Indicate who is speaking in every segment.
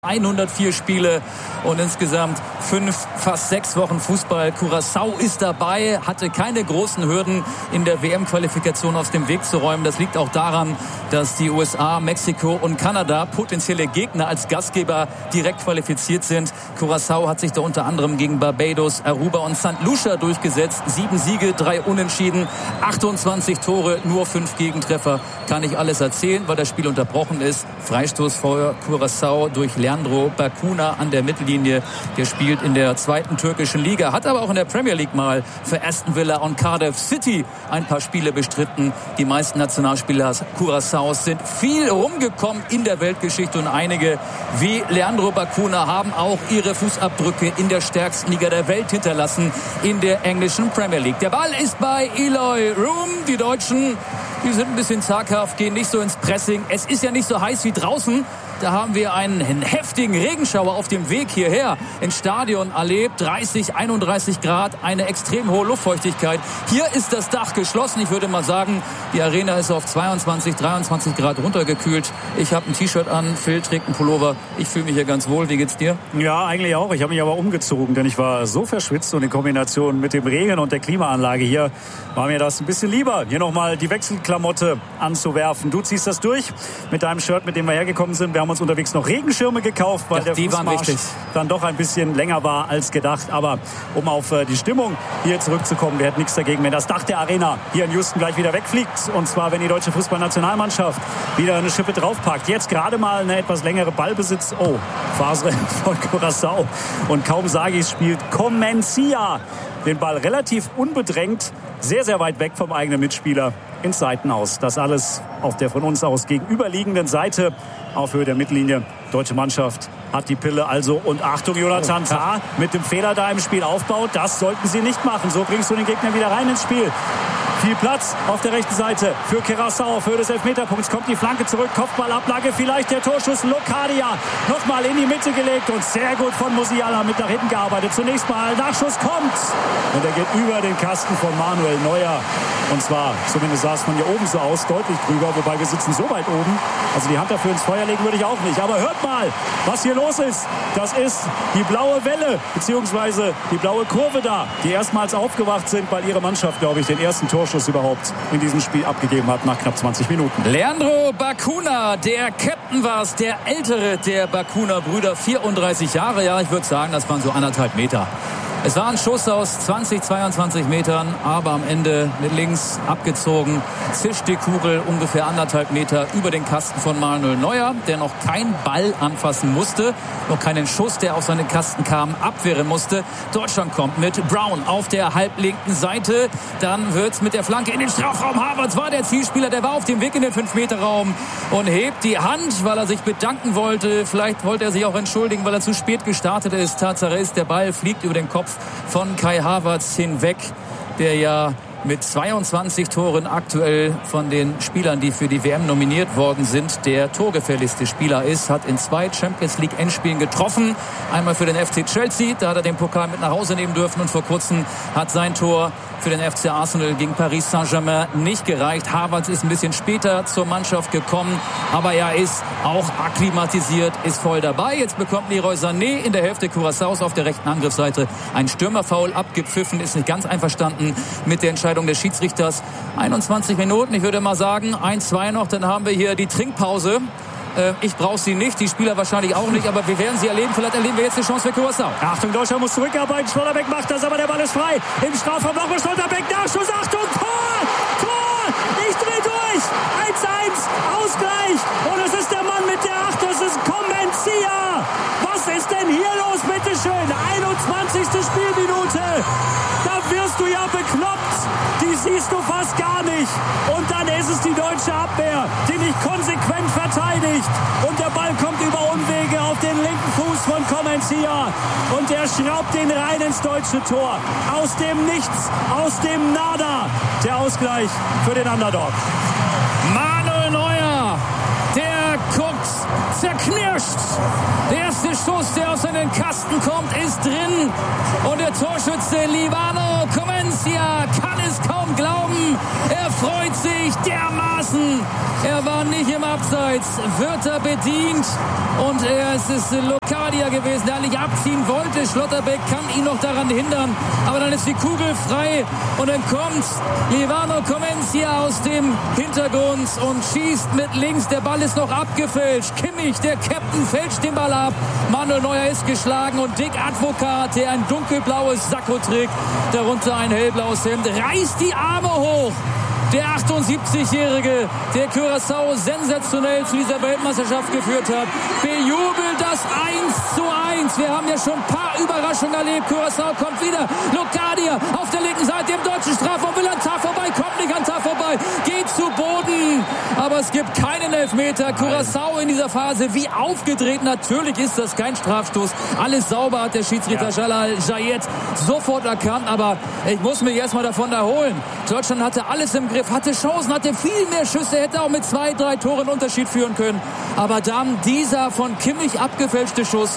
Speaker 1: 104 Spiele und insgesamt 5, fast 6 Wochen Fußball. Curaçao ist dabei, hatte keine großen Hürden in der WM-Qualifikation aus dem Weg zu räumen. Das liegt auch daran, dass die USA, Mexiko und Kanada potenzielle Gegner als Gastgeber direkt qualifiziert sind. Curaçao hat sich da unter anderem gegen Barbados, Aruba und St. Lucia durchgesetzt. 7 Siege, 3 Unentschieden, 28 Tore, nur 5 Gegentreffer. Kann ich alles erzählen, weil das Spiel unterbrochen ist. Freistoß vor Curaçao durch Leandro Bacuna an der Mittellinie. Der spielt in der 2. türkischen Liga, hat aber auch in der Premier League mal für Aston Villa und Cardiff City ein paar Spiele bestritten. Die meisten Nationalspieler Curaçaos sind viel rumgekommen in der Weltgeschichte und einige wie Leandro Bacuna haben auch ihre Fußabdrücke in der stärksten Liga der Welt hinterlassen, in der englischen Premier League. Der Ball ist bei Eloy Room. Die Deutschen, die sind ein bisschen zaghaft, gehen nicht so ins Pressing. Es ist ja nicht so heiß wie draußen. Da haben wir einen heftigen Regenschauer auf dem Weg hierher ins Stadion erlebt. 30, 31 Grad, eine extrem hohe Luftfeuchtigkeit. Hier ist das Dach geschlossen. Ich würde mal sagen, die Arena ist auf 22, 23 Grad runtergekühlt. Ich habe ein T-Shirt an, Phil trägt einen Pullover. Ich fühle mich hier ganz wohl. Wie geht's dir?
Speaker 2: Ja, eigentlich auch. Ich habe mich aber umgezogen, denn ich war so verschwitzt und in Kombination mit dem Regen und der Klimaanlage hier war mir das ein bisschen lieber, hier nochmal die Wechselklamotte anzuwerfen. Du ziehst das durch mit deinem Shirt, mit dem wir hergekommen sind. Wir haben uns unterwegs noch Regenschirme gekauft, weil der Fußmarsch dann doch ein bisschen länger war als gedacht. Aber um auf die Stimmung hier zurückzukommen, wir hätten nichts dagegen, wenn das Dach der Arena hier in Houston gleich wieder wegfliegt. Und zwar, wenn die deutsche Fußballnationalmannschaft wieder eine Schippe draufpackt. Jetzt gerade mal eine etwas längere Ballbesitz. Oh, Phase von Curaçao. Und kaum sage ich, spielt Comencia den Ball relativ unbedrängt, sehr, sehr weit weg vom eigenen Mitspieler ins Seitenaus. Das alles auf der von uns aus gegenüberliegenden Seite auf Höhe der Mittellinie. Deutsche Mannschaft hat die Pille also. Und Achtung, Jonathan Tah mit dem Fehler da im Spiel aufbaut. Das sollten sie nicht machen. So bringst du den Gegner wieder rein ins Spiel. Viel Platz auf der rechten Seite für Curaçao, für des Elfmeterpunkts. Kommt die Flanke zurück, Kopfballablage, vielleicht der Torschuss. Locadia nochmal in die Mitte gelegt und sehr gut von Musiala mit nach hinten gearbeitet. Zunächst mal Nachschuss kommt und er geht über den Kasten von Manuel Neuer. Und zwar, zumindest sah es von hier oben so aus, deutlich drüber, wobei wir sitzen so weit oben. Also die Hand dafür ins Feuer legen würde ich auch nicht. Aber hört mal, was hier los ist. Das ist die blaue Welle, beziehungsweise die blaue Kurve da, die erstmals aufgewacht sind, weil ihre Mannschaft, glaube ich, den ersten Torschuss überhaupt in diesem Spiel abgegeben hat nach knapp 20 Minuten.
Speaker 1: Leandro Bacuna, der Captain war es, der ältere der Bacuna-Brüder, 34 Jahre. Ja, ich würde sagen, das waren so 1,5 Meter. Es war ein Schuss aus 20, 22 Metern, aber am Ende mit links abgezogen, zischt die Kugel ungefähr 1,5 Meter über den Kasten von Manuel Neuer, der noch keinen Ball anfassen musste, noch keinen Schuss, der auf seinen Kasten kam, abwehren musste. Deutschland kommt mit Brown auf der halblinken Seite, dann wird's mit der Flanke in den Strafraum. Havertz war der Zielspieler, der war auf dem Weg in den 5-Meter-Raum und hebt die Hand, weil er sich bedanken wollte. Vielleicht wollte er sich auch entschuldigen, weil er zu spät gestartet ist. Tatsache ist, der Ball fliegt über den Kopf von Kai Havertz hinweg, der ja mit 22 Toren aktuell von den Spielern, die für die WM nominiert worden sind, der torgefährlichste Spieler ist, hat in 2 Champions League Endspielen getroffen. Einmal für den FC Chelsea, da hat er den Pokal mit nach Hause nehmen dürfen, und vor kurzem hat sein Tor für den FC Arsenal gegen Paris Saint-Germain nicht gereicht. Havertz ist ein bisschen später zur Mannschaft gekommen, aber er ist auch akklimatisiert, ist voll dabei. Jetzt bekommt Leroy Sané in der Hälfte Curaçaos auf der rechten Angriffsseite ein Stürmerfoul abgepfiffen, ist nicht ganz einverstanden mit der Entscheidung des Schiedsrichters. 21 Minuten, ich würde mal sagen, 1-2 noch, dann haben wir hier die Trinkpause. Ich brauche sie nicht, die Spieler wahrscheinlich auch nicht, aber wir werden sie erleben. Vielleicht erleben wir jetzt eine Chance für Curaçao.
Speaker 2: Achtung, Deutschland muss zurückarbeiten. Schlotterbeck macht das, aber der Ball ist frei. Im Strafraum nochmal Schlotterbeck, Nachschuss, Achtung, Tor! Tor! Ich drehe durch! 1-1, Ausgleich! Und es ist der Mann mit der 8, das ist Comencia! Was ist denn hier los, bitteschön? 21. Spielminute! Da wirst du ja bekloppt! Die siehst du fast gar nicht! Und dann ist es die deutsche Abwehr, die nicht konsequent verteidigt. Und der Ball kommt über Umwege auf den linken Fuß von Comencia. Und er schraubt den rein ins deutsche Tor. Aus dem Nichts, aus dem Nada. Der Ausgleich für den Underdog.
Speaker 1: Manuel Neuer, der guckt zerknirscht. Der erste Schuss, der aus seinen Kasten kommt, ist drin. Und der Torschütze Livano Comencia kann es kaum glauben. Er freut sich dermaßen Klaassen. Er war nicht im Abseits. Wird er bedient. Und es ist Locadia gewesen, der eigentlich abziehen wollte. Schlotterbeck kann ihn noch daran hindern. Aber dann ist die Kugel frei. Und dann kommt Livano Comencia aus dem Hintergrund und schießt mit links. Der Ball ist noch abgefälscht. Kimmich, der Captain, fälscht den Ball ab. Manuel Neuer ist geschlagen. Und Dick Advokat, der ein dunkelblaues Sakko trägt, darunter ein hellblaues Hemd, reißt die Arme hoch. Der 78-Jährige, der Curaçao sensationell zu dieser Weltmeisterschaft geführt hat, bejubelt das 1:1. Wir haben ja schon ein paar Überraschungen erlebt. Curaçao kommt wieder. Locadia auf der linken Seite im deutschen Strafraum, will an Tar vorbei, kommt nicht an Tar vorbei, geht zu Boden. Aber es gibt keinen Elfmeter. Curaçao in dieser Phase wie aufgedreht. Natürlich ist das kein Strafstoß. Alles sauber, hat der Schiedsrichter Jalal Jayet sofort erkannt. Aber ich muss mich erstmal davon erholen. Deutschland hatte alles im Griff, hatte Chancen, hatte viel mehr Schüsse, hätte auch mit 2-3 Toren Unterschied führen können. Aber dann dieser von Kimmich abgefälschte Schuss.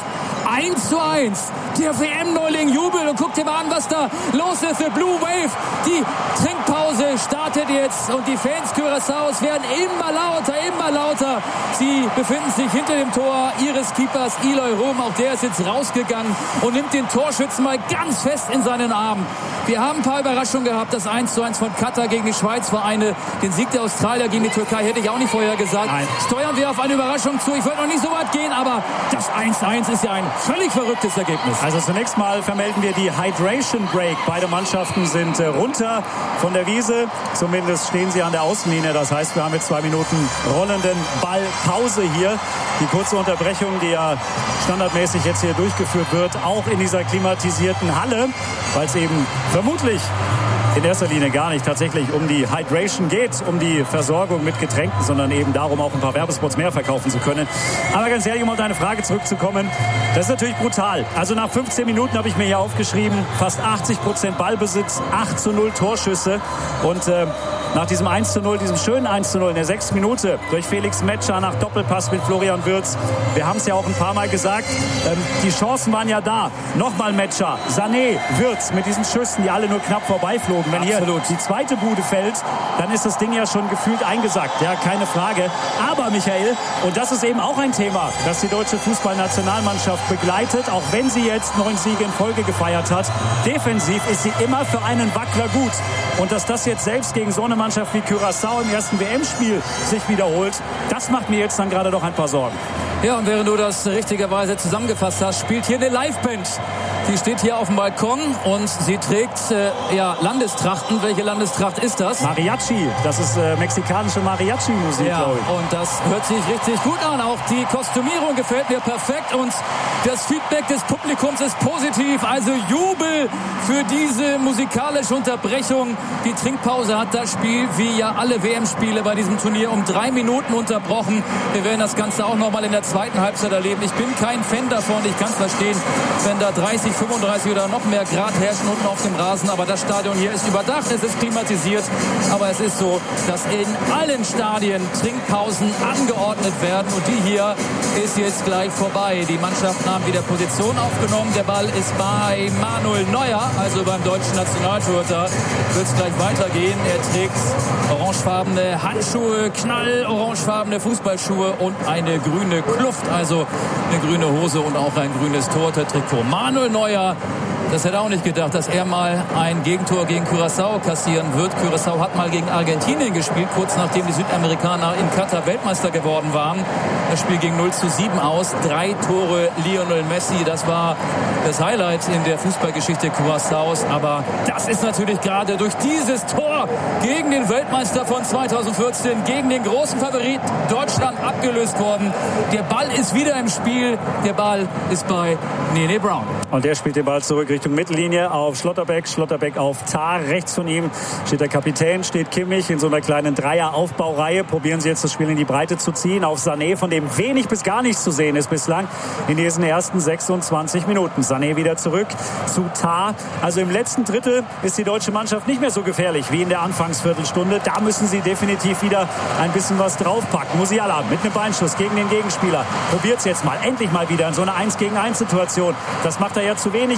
Speaker 1: 1:1. Der WM-Neuling jubelt und guckt dir mal an, was da los ist für Blue Wave. Die Trinkpause startet jetzt und die Fans Curaçaos werden immer lauter. Sie befinden sich hinter dem Tor ihres Keepers Eloy Room. Auch der ist jetzt rausgegangen und nimmt den Torschützen mal ganz fest in seinen Arm. Wir haben ein paar Überraschungen gehabt. Das 1:1 von Katar gegen die Schweiz war eine. Den Sieg der Australier gegen die Türkei hätte ich auch nicht vorher gesagt.
Speaker 2: Nein.
Speaker 1: Steuern wir auf eine Überraschung zu. Ich wollte noch nicht so weit gehen, aber das 1:1 ist ja ein völlig verrücktes Ergebnis.
Speaker 2: Also zunächst mal vermelden wir die Hydration Break. Beide Mannschaften sind runter von der Wiese. Zumindest stehen sie an der Außenlinie. Das heißt, wir haben jetzt 2 Minuten rollenden Ballpause hier. Die kurze Unterbrechung, die ja standardmäßig jetzt hier durchgeführt wird, auch in dieser klimatisierten Halle, weil es eben vermutlich in erster Linie gar nicht tatsächlich um die Hydration geht, um die Versorgung mit Getränken, sondern eben darum, auch ein paar Werbespots mehr verkaufen zu können. Aber ganz ehrlich, um auf deine Frage zurückzukommen, das ist natürlich brutal. Also nach 15 Minuten habe ich mir hier aufgeschrieben, fast 80% Ballbesitz, 8:0 Torschüsse und nach diesem 1:0, diesem schönen 1:0 in der 6. Minute durch Felix Metscher nach Doppelpass mit Florian Wirtz. Wir haben es ja auch ein paar Mal gesagt, die Chancen waren ja da. Nochmal Metscher, Sané, Wirtz mit diesen Schüssen, die alle nur knapp vorbeiflogen. Wenn hier die zweite Bude fällt, dann ist das Ding ja schon gefühlt eingesackt. Ja, keine Frage. Aber Michael, und das ist eben auch ein Thema, das die deutsche Fußballnationalmannschaft begleitet, auch wenn sie jetzt 9 Siege in Folge gefeiert hat. Defensiv ist sie immer für einen Wackler gut. Und dass das jetzt selbst gegen so eine Mannschaft wie Curaçao im ersten WM-Spiel sich wiederholt, das macht mir jetzt dann gerade doch ein paar Sorgen.
Speaker 1: Ja, und während du das richtigerweise zusammengefasst hast, spielt hier eine Liveband. Sie steht hier auf dem Balkon und sie trägt Landestrachten. Welche Landestracht ist das?
Speaker 2: Mariachi. Das ist mexikanische Mariachi-Musik, glaube ich.
Speaker 1: Und das hört sich richtig gut an. Auch die Kostümierung gefällt mir perfekt und das Feedback des Publikums ist positiv. Also Jubel für diese musikalische Unterbrechung. Die Trinkpause hat das Spiel, wie ja alle WM-Spiele bei diesem Turnier, um 3 Minuten unterbrochen. Wir werden das Ganze auch nochmal in der zweiten Halbzeit erleben. Ich bin kein Fan davon. Ich kann es verstehen, wenn da 30, 35 oder noch mehr Grad herrschen unten auf dem Rasen. Aber das Stadion hier ist überdacht, es ist klimatisiert. Aber es ist so, dass in allen Stadien Trinkpausen angeordnet werden. Und die hier ist jetzt gleich vorbei. Die Mannschaften haben wieder Position aufgenommen. Der Ball ist bei Manuel Neuer, also beim deutschen Nationaltorhüter. Wird es gleich weitergehen. Er trägt orangefarbene Handschuhe, knallorangefarbene Fußballschuhe und eine grüne Kluft, also eine grüne Hose und auch ein grünes Torhüter-Trikot. Manuel Neuer, das hätte auch nicht gedacht, dass er mal ein Gegentor gegen Curaçao kassieren wird. Curaçao hat mal gegen Argentinien gespielt, kurz nachdem die Südamerikaner in Katar Weltmeister geworden waren. Das Spiel ging 0:7 aus. 3 Tore Lionel Messi. Das war das Highlight in der Fußballgeschichte Curaçaos. Aber das ist natürlich gerade durch dieses Tor gegen den Weltmeister von 2014, gegen den großen Favorit Deutschland abgelöst worden. Der Ball ist wieder im Spiel. Der Ball ist bei Nene Brown.
Speaker 2: Und der spielt den Ball zurück Richtung Mittellinie auf Schlotterbeck. Schlotterbeck auf Tar. Rechts von ihm steht der Kapitän, steht Kimmich in so einer kleinen Dreier-Aufbaureihe. Probieren sie jetzt das Spiel in die Breite zu ziehen. Auf Sané, von dem wenig bis gar nichts zu sehen ist bislang in diesen ersten 26 Minuten. Sané wieder zurück zu Tar. Also im letzten Drittel ist die deutsche Mannschaft nicht mehr so gefährlich wie in der Anfangsviertelstunde. Da müssen sie definitiv wieder ein bisschen was draufpacken. Musiala mit einem Beinschuss gegen den Gegenspieler. Probiert es jetzt mal. Endlich mal wieder in so einer 1-gegen-1-Situation. Das macht er ja zu wenig in der letzten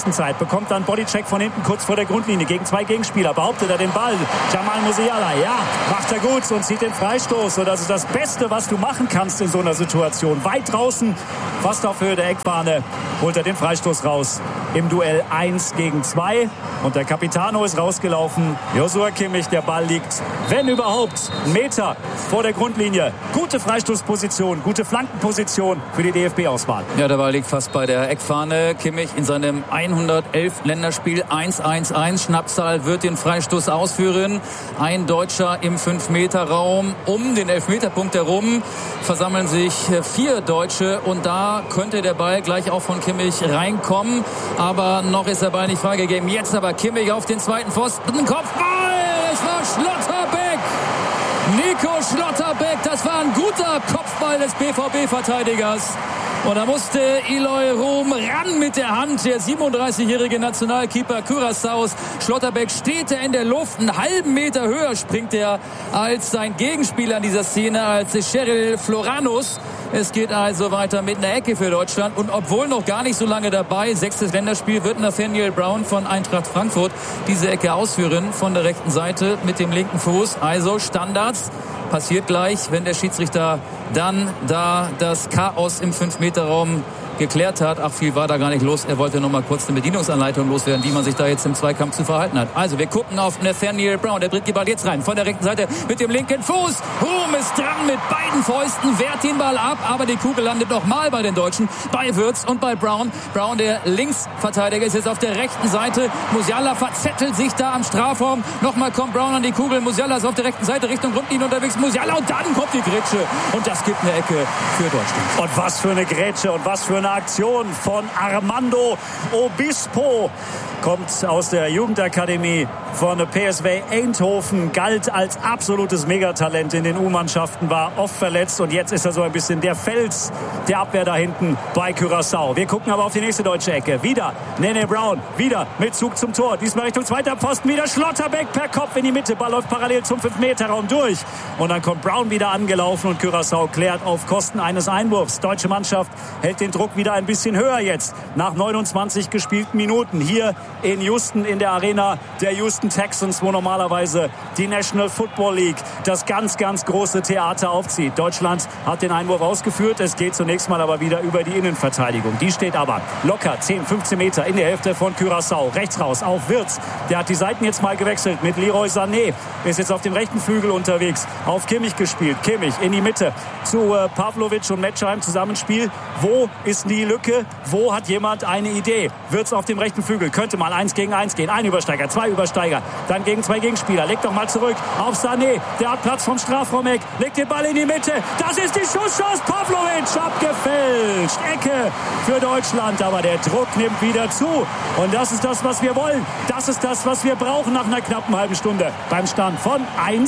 Speaker 2: besten Zeit. Bekommt dann Bodycheck von hinten kurz vor der Grundlinie gegen 2 Gegenspieler. Behauptet er den Ball. Jamal Musiala, ja, macht er gut und zieht den Freistoß. Und das ist das Beste, was du machen kannst in so einer Situation. Weit draußen, fast auf Höhe der Eckfahne, holt er den Freistoß raus. Im Duell 1 gegen 2. Und der Capitano ist rausgelaufen. Joshua Kimmich, der Ball liegt, wenn überhaupt, 1 Meter vor der Grundlinie. Gute Freistoßposition, gute Flankenposition für die DFB-Auswahl.
Speaker 1: Ja, der Ball liegt fast bei der Eckfahne. Kimmich in seinem 111 Länderspiel 1-1-1. Schnappsal wird den Freistoß ausführen. Ein Deutscher im 5-Meter-Raum. Um den Elfmeterpunkt herum versammeln sich 4 Deutsche. Und da könnte der Ball gleich auch von Kimmich reinkommen. Aber noch ist der Ball nicht freigegeben. Jetzt aber Kimmich auf den zweiten Pfosten. Kopfball! Es war Schlotterbeck! Nico Schlotterbeck, das war ein guter Kopfball des BVB-Verteidigers. Und da musste Eloy Room ran mit der Hand. Der 37-jährige Nationalkeeper Curaçaos. Schlotterbeck steht er in der Luft. Einen halben Meter höher springt er als sein Gegenspieler in dieser Szene, als Cheryl Floranus. Es geht also weiter mit einer Ecke für Deutschland. Und obwohl noch gar nicht so lange dabei, 6. Länderspiel, wird Nathaniel Brown von Eintracht Frankfurt diese Ecke ausführen von der rechten Seite mit dem linken Fuß. Also Standards. Passiert gleich, wenn der Schiedsrichter dann da das Chaos im 5-Meter-Raum geklärt hat. Ach, viel war da gar nicht los. Er wollte noch mal kurz eine Bedienungsanleitung loswerden, wie man sich da jetzt im Zweikampf zu verhalten hat. Also wir gucken auf Nathaniel Brown. Der bringt die Ball jetzt rein. Von der rechten Seite mit dem linken Fuß. Ruhm ist dran mit beiden Fäusten. Wehrt den Ball ab. Aber die Kugel landet nochmal bei den Deutschen. Bei Würz und bei Brown. Brown, der Linksverteidiger, ist jetzt auf der rechten Seite. Musiala verzettelt sich da am Strafraum. Nochmal kommt Brown an die Kugel. Musiala ist auf der rechten Seite Richtung Grundlinie unterwegs. Musiala und dann kommt die Grätsche. Und das gibt eine Ecke für Deutschland.
Speaker 2: Und was für eine Grätsche und was für eine Aktion von Armando Obispo. Kommt aus der Jugendakademie von PSV Eindhoven, galt als absolutes Megatalent in den U-Mannschaften, war oft verletzt und jetzt ist er so ein bisschen der Fels der Abwehr da hinten bei Curaçao. Wir gucken aber auf die nächste deutsche Ecke. Wieder Nene Brown, wieder mit Zug zum Tor. Diesmal Richtung zweiter Pfosten, wieder Schlotterbeck per Kopf in die Mitte. Ball läuft parallel zum 5-Meter-Raum durch. Und dann kommt Brown wieder angelaufen und Curaçao klärt auf Kosten eines Einwurfs. Deutsche Mannschaft hält den Druck wieder ein bisschen höher jetzt. Nach 29 gespielten Minuten hier in Houston in der Arena der Houston Texans, wo normalerweise die National Football League das ganz, ganz große Theater aufzieht. Deutschland hat den Einwurf ausgeführt. Es geht zunächst mal aber wieder über die Innenverteidigung. Die steht aber locker 10, 15 Meter in der Hälfte von Curaçao. Rechts raus auf Wirtz. Der hat die Seiten jetzt mal gewechselt mit Leroy Sané. Ist jetzt auf dem rechten Flügel unterwegs. Auf Kimmich gespielt. Kimmich in die Mitte zu Pavlovic und Metzger im Zusammenspiel. Wo ist die Lücke? Wo hat jemand eine Idee? Wirtz auf dem rechten Flügel. Könnte mal 1 gegen 1 gehen. Ein Übersteiger, 2 Übersteiger. Dann gegen 2 Gegenspieler. Legt doch mal zurück auf Sané. Der hat Platz vom Strafraumeck. Legt den Ball in die Mitte. Das ist die Schusschance. Pavlovic abgefälscht. Ecke für Deutschland. Aber der Druck nimmt wieder zu. Und das ist das, was wir wollen. Das ist das, was wir brauchen nach einer knappen halben Stunde. Beim Stand von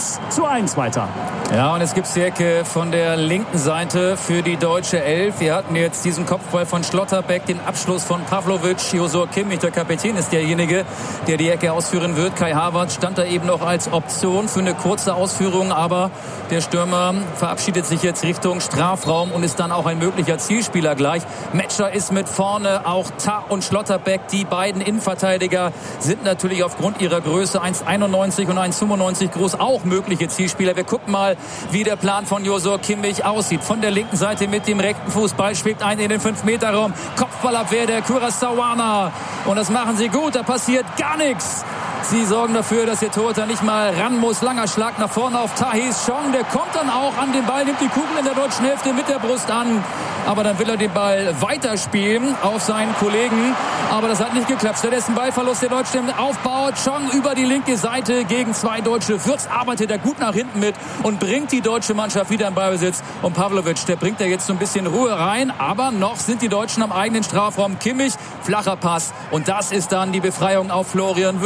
Speaker 2: 1:1 weiter.
Speaker 1: Ja, und es gibt die Ecke von der linken Seite für die deutsche Elf. Wir hatten jetzt diesen Kopfball von Schlotterbeck, den Abschluss von Pavlovic. Joshua Kimmich, der Kapitän, ist derjenige, der die Ecke ausführen wird. Kai Havertz stand da eben noch als Option für eine kurze Ausführung, aber der Stürmer verabschiedet sich jetzt Richtung Strafraum und ist dann auch ein möglicher Zielspieler gleich. Metzger ist mit vorne, auch Tah und Schlotterbeck, die beiden Innenverteidiger, sind natürlich aufgrund ihrer Größe 1,91 und 1,95 groß, auch mögliche Zielspieler. Wir gucken mal, wie der Plan von Joshua Kimmich aussieht. Von der linken Seite mit dem rechten Fuß, Ball schlägt ein in den 5-Meter-Raum, Kopfballabwehr der Curaçaoaner. Und das machen sie gut, da passiert gar nichts. Sie sorgen dafür, dass der Torhüter nicht mal ran muss. Langer Schlag nach vorne auf Tahis Chong. Der kommt dann auch an den Ball, nimmt die Kugel in der deutschen Hälfte mit der Brust an. Aber dann will er den Ball weiterspielen auf seinen Kollegen. Aber das hat nicht geklappt. Stattdessen Ballverlust der Deutschen im Aufbau. Chong über die linke Seite gegen 2 Deutsche. Würz arbeitet er gut nach hinten mit und bringt die deutsche Mannschaft wieder in Ballbesitz. Und Pavlovic, der bringt da jetzt so ein bisschen Ruhe rein. Aber noch sind die Deutschen am eigenen Strafraum. Kimmich, flacher Pass. Und das ist dann die Befreiung auf Florian Würz. Würz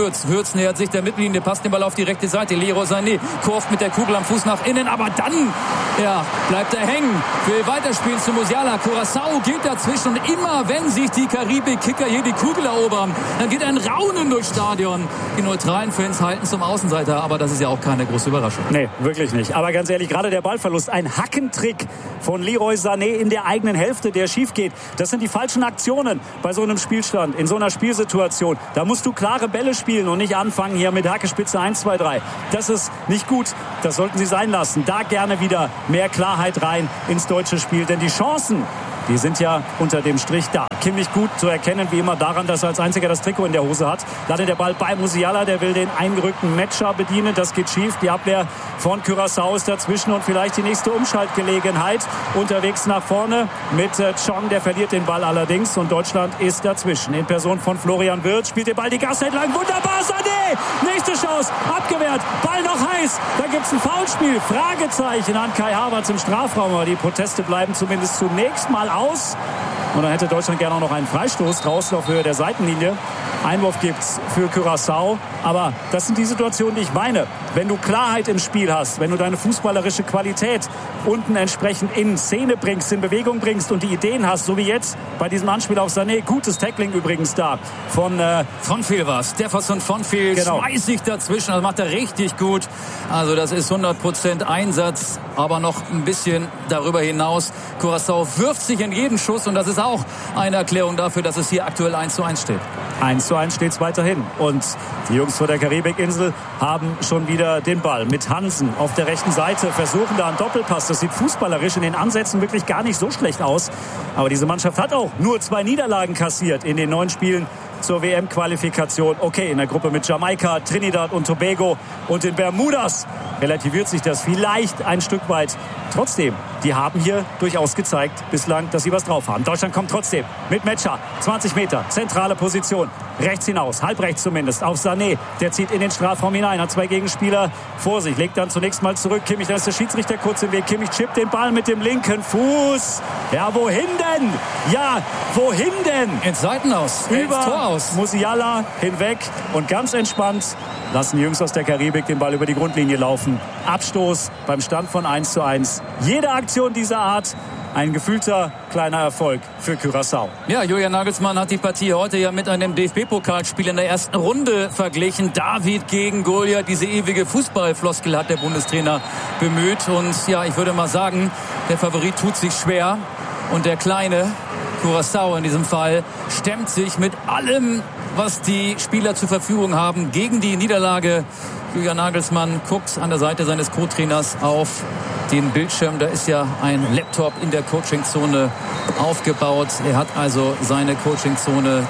Speaker 1: Würz nähert sich der Mittellinie, passt den Ball auf die rechte Seite. Leroy Sané kurft mit der Kugel am Fuß nach innen, aber dann bleibt er hängen, will weiterspielen zu Musiala. Curaçao geht dazwischen und immer wenn sich die Karibik-Kicker hier die Kugel erobern, dann geht ein Raunen durchs Stadion. Die neutralen Fans halten zum Außenseiter, aber das ist ja auch keine große Überraschung.
Speaker 2: Nee, wirklich nicht. Aber ganz ehrlich, gerade der Ballverlust, ein Hackentrick von Leroy Sané in der eigenen Hälfte, der schief geht. Das sind die falschen Aktionen bei so einem Spielstand, in so einer Spielsituation. Da musst du klare Bälle spielen und nicht anfangen hier mit Hackespitze 1, 2, 3. Das ist nicht gut. Das sollten sie sein lassen. Da gerne wieder mehr Klarheit rein ins deutsche Spiel. Denn die Chancen, die sind ja unter dem Strich da. Kimmich gut zu erkennen, wie immer daran, dass er als einziger das Trikot in der Hose hat. Landet der Ball bei Musiala, der will den eingerückten Metscher bedienen. Das geht schief. Die Abwehr von Curaçao ist dazwischen und vielleicht die nächste Umschaltgelegenheit. Unterwegs nach vorne mit Chong, der verliert den Ball allerdings und Deutschland ist dazwischen. In Person von Florian Wirtz spielt den Ball die Gasse entlang. Wunderbar, Sané! Nächste Chance, abgewehrt, Ball noch heiß. Da gibt es ein Foulspiel. Fragezeichen an Kai Havertz im Strafraum. Aber die Proteste bleiben zumindest zunächst mal aus. Und dann hätte Deutschland gerne auch noch einen Freistoß draußen auf Höhe der Seitenlinie. Einwurf gibt's für Curaçao. Aber das sind die Situationen, die ich meine. Wenn du Klarheit im Spiel hast, wenn du deine fußballerische Qualität unten entsprechend in Szene bringst, in Bewegung bringst und die Ideen hast, so wie jetzt bei diesem Anspiel auf Sané. Gutes Tackling übrigens da von
Speaker 1: Fonfil war's. Stefan Fonfil schmeißt sich dazwischen. Das macht er richtig gut. Also das ist 100% Einsatz, aber noch ein bisschen darüber hinaus. Curaçao wirft sich in jeden Schuss und das ist auch eine Erklärung dafür, dass es hier aktuell 1:1 steht.
Speaker 2: 1:1 steht es weiterhin. Und die Jungs von der Karibikinsel haben schon wieder den Ball. Mit Hansen auf der rechten Seite versuchen da einen Doppelpass. Das sieht fußballerisch in den Ansätzen wirklich gar nicht so schlecht aus. Aber diese Mannschaft hat auch nur 2 Niederlagen kassiert in den 9 Spielen zur WM-Qualifikation. Okay, in der Gruppe mit Jamaika, Trinidad und Tobago und den Bermudas relativiert sich das vielleicht ein Stück weit. Trotzdem, die haben hier durchaus gezeigt bislang, dass sie was drauf haben. Deutschland kommt trotzdem mit Metscher. 20 Meter, zentrale Position. Rechts hinaus, halb rechts zumindest, auf Sané. Der zieht in den Strafraum hinein, hat 2 Gegenspieler vor sich. Legt dann zunächst mal zurück. Kimmich, da ist der Schiedsrichter kurz im Weg. Kimmich chippt den Ball mit dem linken Fuß. Ja, wohin denn? Ja, wohin denn?
Speaker 1: Ins Seitenhaus.
Speaker 2: Über
Speaker 1: Tor aus.
Speaker 2: Musiala hinweg und ganz entspannt lassen die Jungs aus der Karibik den Ball über die Grundlinie laufen. Abstoß beim Stand von 1:1. Jede Aktion dieser Art ein gefühlter kleiner Erfolg für Curaçao.
Speaker 1: Ja, Julian Nagelsmann hat die Partie heute ja mit einem DFB-Pokalspiel in der ersten Runde verglichen. David gegen Goliath, diese ewige Fußballfloskel hat der Bundestrainer bemüht. Und ja, ich würde mal sagen, der Favorit tut sich schwer. Und der kleine Curaçao in diesem Fall stemmt sich mit allem, was die Spieler zur Verfügung haben, gegen die Niederlage. Julian Nagelsmann guckt an der Seite seines Co-Trainers auf den Bildschirm. Da ist ja ein Laptop in der Coachingzone aufgebaut. Er hat also seine Coachingzone,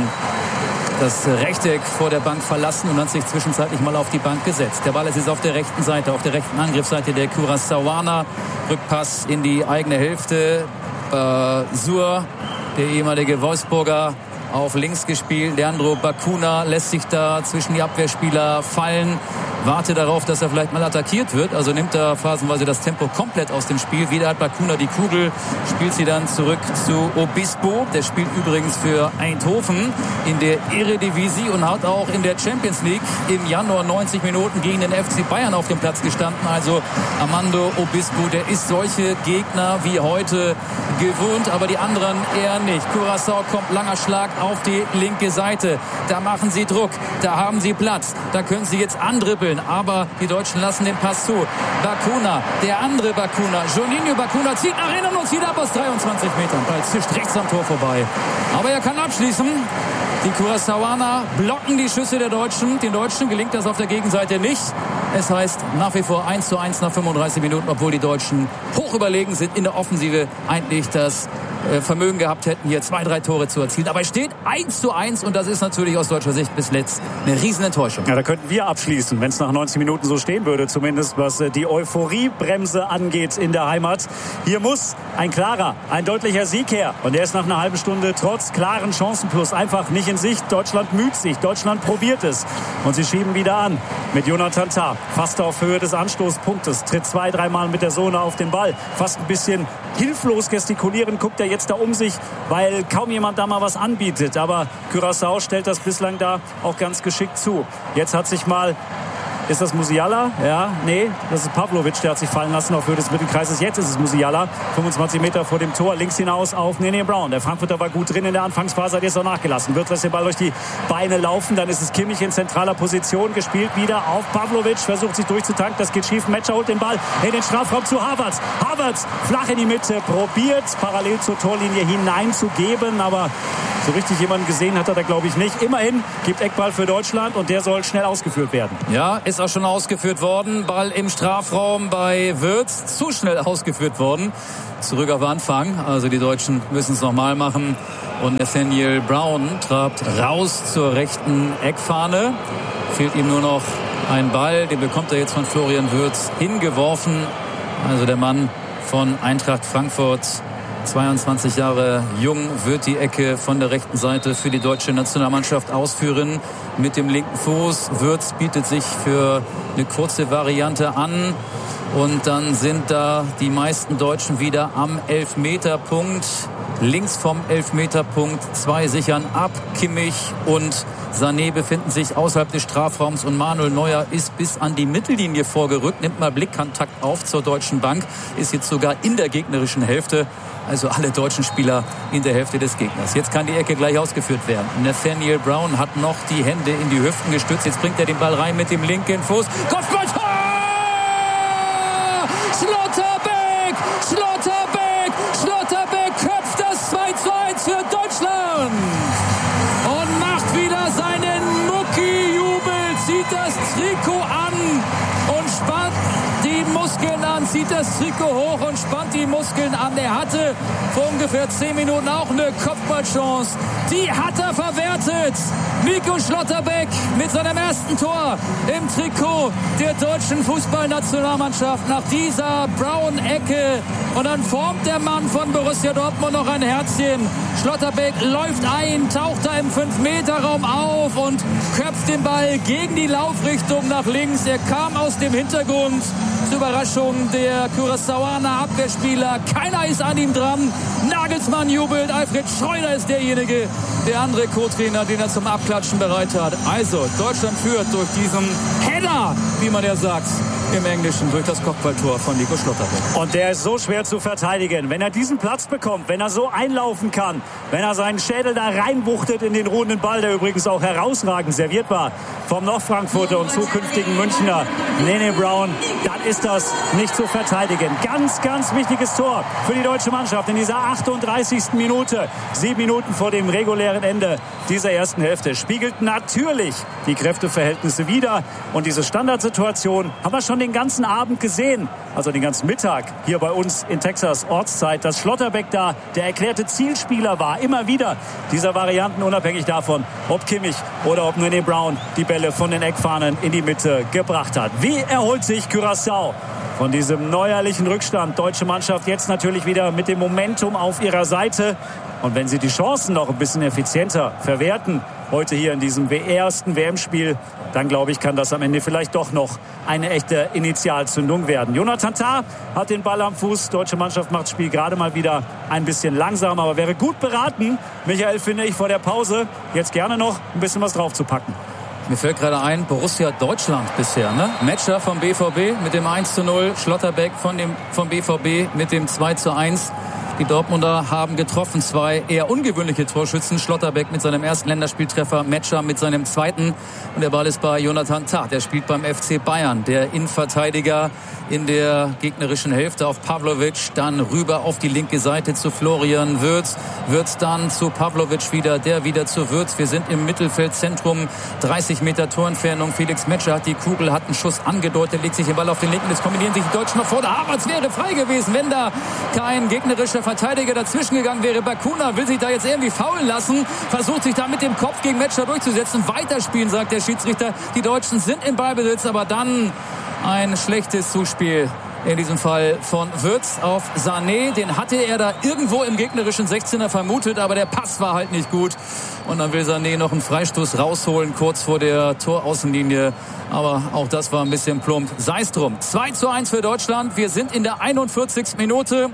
Speaker 1: das Rechteck vor der Bank verlassen und hat sich zwischenzeitlich mal auf die Bank gesetzt. Der Ball ist jetzt auf der rechten Seite, auf der rechten Angriffsseite der Curaçaoaner. Rückpass in die eigene Hälfte. Sur, der ehemalige Wolfsburger, auf links gespielt. Leandro Bacuna lässt sich da zwischen die Abwehrspieler fallen. Warte darauf, dass er vielleicht mal attackiert wird. Also nimmt er phasenweise das Tempo komplett aus dem Spiel. Wieder hat Bacuna die Kugel, spielt sie dann zurück zu Obispo. Der spielt übrigens für Eindhoven in der Eredivisie und hat auch in der Champions League im Januar 90 Minuten gegen den FC Bayern auf dem Platz gestanden. Also Armando Obispo, der ist solche Gegner wie heute gewohnt, aber die anderen eher nicht. Curaçao kommt, langer Schlag auf die linke Seite. Da machen sie Druck, da haben sie Platz, da können sie jetzt andribbeln, aber die Deutschen lassen den Pass zu. Bacuna, der andere Bacuna, Juninho Bacuna zieht nach innen und zieht ab aus 23 Metern. Ball zischt rechts am Tor vorbei. Aber er kann abschließen. Die Curaçaoaner blocken die Schüsse der Deutschen. Den Deutschen gelingt das auf der Gegenseite nicht. Es heißt nach wie vor 1:1 nach 35 Minuten, obwohl die Deutschen hoch überlegen sind in der Offensive, eigentlich das Vermögen gehabt hätten, hier 2-3 Tore zu erzielen. Aber es steht 1:1 und das ist natürlich aus deutscher Sicht bis letzt eine Riesenenttäuschung.
Speaker 2: Ja, da könnten wir abschließen, wenn es nach 90 Minuten so stehen würde, zumindest was die Euphoriebremse angeht in der Heimat. Hier muss ein klarer, ein deutlicher Sieg her. Und der ist nach einer halben Stunde trotz klaren Chancenplus einfach nicht in Sicht. Deutschland müht sich, Deutschland probiert es. Und sie schieben wieder an mit Jonathan Tah. Fast auf Höhe des Anstoßpunktes, tritt 2-3 Mal mit der Sohne auf den Ball. Fast ein bisschen hilflos gestikulieren, guckt er jetzt da um sich, weil kaum jemand da mal was anbietet. Aber Curaçao stellt das bislang da auch ganz geschickt zu. Jetzt hat sich mal... Ist das Musiala? Ja, nee, das ist Pavlovic, der hat sich fallen lassen auf Höhe des Mittelkreises. Jetzt ist es Musiala, 25 Meter vor dem Tor, links hinaus auf Nene Brown. Der Frankfurter war gut drin in der Anfangsphase, hat jetzt auch nachgelassen. Wird lässt den Ball durch die Beine laufen, dann ist es Kimmich in zentraler Position, gespielt wieder auf Pavlovic, versucht sich durchzutanken, das geht schief. Metscher holt den Ball in den Strafraum zu Havertz. Havertz flach in die Mitte, probiert parallel zur Torlinie hineinzugeben, aber so richtig jemanden gesehen hat er da, glaube ich, nicht. Immerhin gibt Eckball für Deutschland und der soll schnell ausgeführt werden.
Speaker 1: Ja, ist auch schon ausgeführt worden. Ball im Strafraum bei Wirtz. Zu schnell ausgeführt worden. Zurück auf Anfang. Also die Deutschen müssen es nochmal machen. Und Nathaniel Brown trabt raus zur rechten Eckfahne. Fehlt ihm nur noch ein Ball. Den bekommt er jetzt von Florian Wirtz hingeworfen. Also der Mann von Eintracht Frankfurt, 22 Jahre jung, wird die Ecke von der rechten Seite für die deutsche Nationalmannschaft ausführen. Mit dem linken Fuß. Wirtz bietet sich für eine kurze Variante an. Und dann sind da die meisten Deutschen wieder am Elfmeterpunkt. Links vom Elfmeterpunkt 2 sichern ab. Kimmich und Sané befinden sich außerhalb des Strafraums und Manuel Neuer ist bis an die Mittellinie vorgerückt, nimmt mal Blickkontakt auf zur Deutschen Bank, ist jetzt sogar in der gegnerischen Hälfte. Also alle deutschen Spieler in der Hälfte des Gegners. Jetzt kann die Ecke gleich ausgeführt werden. Nathaniel Brown hat noch die Hände in die Hüften gestützt. Jetzt bringt er den Ball rein mit dem linken Fuß. Kopfballtor! Schlotterbeck! Schlotterbeck! Schlotterbeck köpft das 2:1 für Deutschland! Und macht wieder seinen Mucki-Jubel. Zieht das Trikot an und spannt die Muskeln an, zieht das Trikot hoch und spannt die Muskeln an. Er hatte vor ungefähr 10 Minuten auch eine Kopfballchance. Die hat er verwertet. Nico Schlotterbeck mit seinem ersten Tor im Trikot der deutschen Fußballnationalmannschaft nach dieser Brown-Ecke. Und dann formt der Mann von Borussia Dortmund noch ein Herzchen. Schlotterbeck läuft ein, taucht da im 5-Meter-Raum auf und köpft den Ball gegen die Laufrichtung nach links. Er kam aus dem Hintergrund. Zur Überraschung der Curaçaoaner Abwehrspieler. Keiner ist an ihm dran. Nagelsmann jubelt. Alfred Schreuder ist derjenige, der andere Co-Trainer, den er zum Abklatschen bereit hat. Also, Deutschland führt durch diesen Header, wie man ja sagt, im Englischen, durch das Kopfballtor von Nico Schlotterbeck.
Speaker 2: Und der ist so schwer zu verteidigen. Wenn er diesen Platz bekommt, wenn er so einlaufen kann, wenn er seinen Schädel da reinwuchtet in den ruhenden Ball, der übrigens auch herausragend serviert war vom Noch-Frankfurter und zukünftigen Münchner Nene Brown, dann ist das nicht zu verteidigen. Ganz, ganz wichtiges Tor für die deutsche Mannschaft in dieser 38. Minute. 7 Minuten vor dem regulären Ende dieser ersten Hälfte. Spiegelt natürlich die Kräfteverhältnisse wider. Und diese Standardsituation haben wir schon den ganzen Abend gesehen, also den ganzen Mittag hier bei uns in Texas Ortszeit, dass Schlotterbeck da der erklärte Zielspieler war. Immer wieder dieser Varianten, unabhängig davon, ob Kimmich oder ob Nene Brown die Bälle von den Eckfahnen in die Mitte gebracht hat. Wie erholt sich Curaçao von diesem neuerlichen Rückstand? Deutsche Mannschaft jetzt natürlich wieder mit dem Momentum auf ihrer Seite. Und wenn sie die Chancen noch ein bisschen effizienter verwerten, heute hier in diesem ersten WM-Spiel, dann glaube ich, kann das am Ende vielleicht doch noch eine echte Initialzündung werden. Jonathan Tah hat den Ball am Fuß. Deutsche Mannschaft macht das Spiel gerade mal wieder ein bisschen langsam, aber wäre gut beraten, Michael, finde ich, vor der Pause jetzt gerne noch ein bisschen was draufzupacken.
Speaker 1: Mir fällt gerade ein, Borussia Deutschland bisher, ne? Metscher vom BVB mit dem 1:0, Schlotterbeck vom BVB mit dem 2:1. Die Dortmunder haben getroffen, 2 eher ungewöhnliche Torschützen. Schlotterbeck mit seinem ersten Länderspieltreffer, Metscher mit seinem zweiten. Und der Ball ist bei Jonathan Tah. Der spielt beim FC Bayern. Der Innenverteidiger in der gegnerischen Hälfte auf Pavlovic. Dann rüber auf die linke Seite zu Florian Wirtz. Wirtz dann zu Pavlovic wieder. Der wieder zu Wirtz. Wir sind im Mittelfeldzentrum. 30 Meter Torentfernung. Felix Metscher hat die Kugel, hat einen Schuss angedeutet, legt sich den Ball auf den linken. Jetzt kombinieren sich die Deutschen noch vor. Der Havertz wäre frei gewesen, wenn da kein gegnerischer Verteidiger dazwischen gegangen wäre. Bakuna will sich da jetzt irgendwie faulen lassen, versucht sich da mit dem Kopf gegen Metscher durchzusetzen. Weiterspielen, sagt der Schiedsrichter. Die Deutschen sind in Ballbesitz, aber dann ein schlechtes Zuspiel. In diesem Fall von Wirtz auf Sané. Den hatte er da irgendwo im gegnerischen 16er vermutet, aber der Pass war halt nicht gut. Und dann will Sané noch einen Freistoß rausholen, kurz vor der Toraußenlinie. Aber auch das war ein bisschen plump. Sei es drum. 2:1 für Deutschland. Wir sind in der 41. Minute.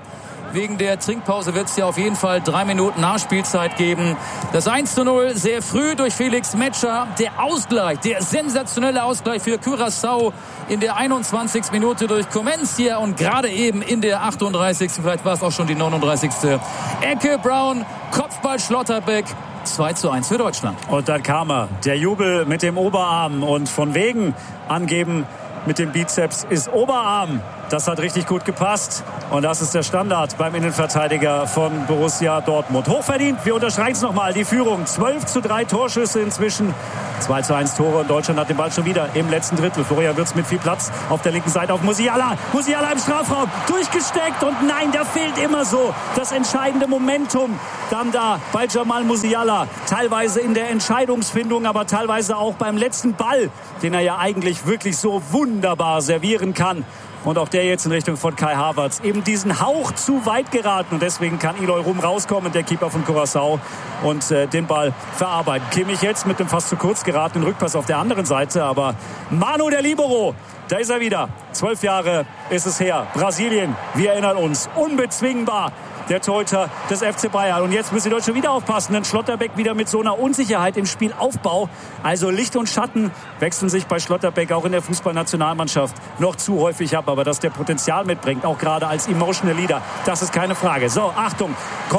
Speaker 1: Wegen der Trinkpause wird es ja auf jeden Fall 3 Minuten Nachspielzeit geben. Das 1:0 sehr früh durch Felix Metscher. Der Ausgleich, der sensationelle Ausgleich für Curaçao in der 21. Minute durch Comencia und gerade eben in der 38. Vielleicht war es auch schon die 39. Ecke Brown, Kopfball Schlotterbeck. 2:1 für Deutschland.
Speaker 2: Und dann kam er, der Jubel mit dem Oberarm und von wegen angeben mit dem Bizeps ist Oberarm. Das hat richtig gut gepasst. Und das ist der Standard beim Innenverteidiger von Borussia Dortmund. Hochverdient, wir unterstreichen es nochmal, die Führung. 12:3 Torschüsse inzwischen. 2:1 Tore und Deutschland hat den Ball schon wieder im letzten Drittel. Florian Wirtz mit viel Platz auf der linken Seite auf Musiala. Musiala im Strafraum, durchgesteckt und nein, da fehlt immer so das entscheidende Momentum. Dann da bei Jamal Musiala. Teilweise in der Entscheidungsfindung, aber teilweise auch beim letzten Ball, den er ja eigentlich wirklich so wunderbar servieren kann. Und auch der jetzt in Richtung von Kai Havertz. Eben diesen Hauch zu weit geraten. Und deswegen kann Eloy Rum rauskommen, der Keeper von Curaçao, und den Ball verarbeiten. Kimmich jetzt mit dem fast zu kurz geratenen Rückpass auf der anderen Seite. Aber Manu, der Libero, da ist er wieder. 12 Jahre ist es her. Brasilien, wir erinnern uns, unbezwingbar. Der Torhüter des FC Bayern. Und jetzt müssen die Deutschen wieder aufpassen, denn Schlotterbeck wieder mit so einer Unsicherheit im Spielaufbau. Also Licht und Schatten wechseln sich bei Schlotterbeck auch in der Fußballnationalmannschaft noch zu häufig ab. Aber dass der Potenzial mitbringt, auch gerade als Emotional Leader, das ist keine Frage. So, Achtung,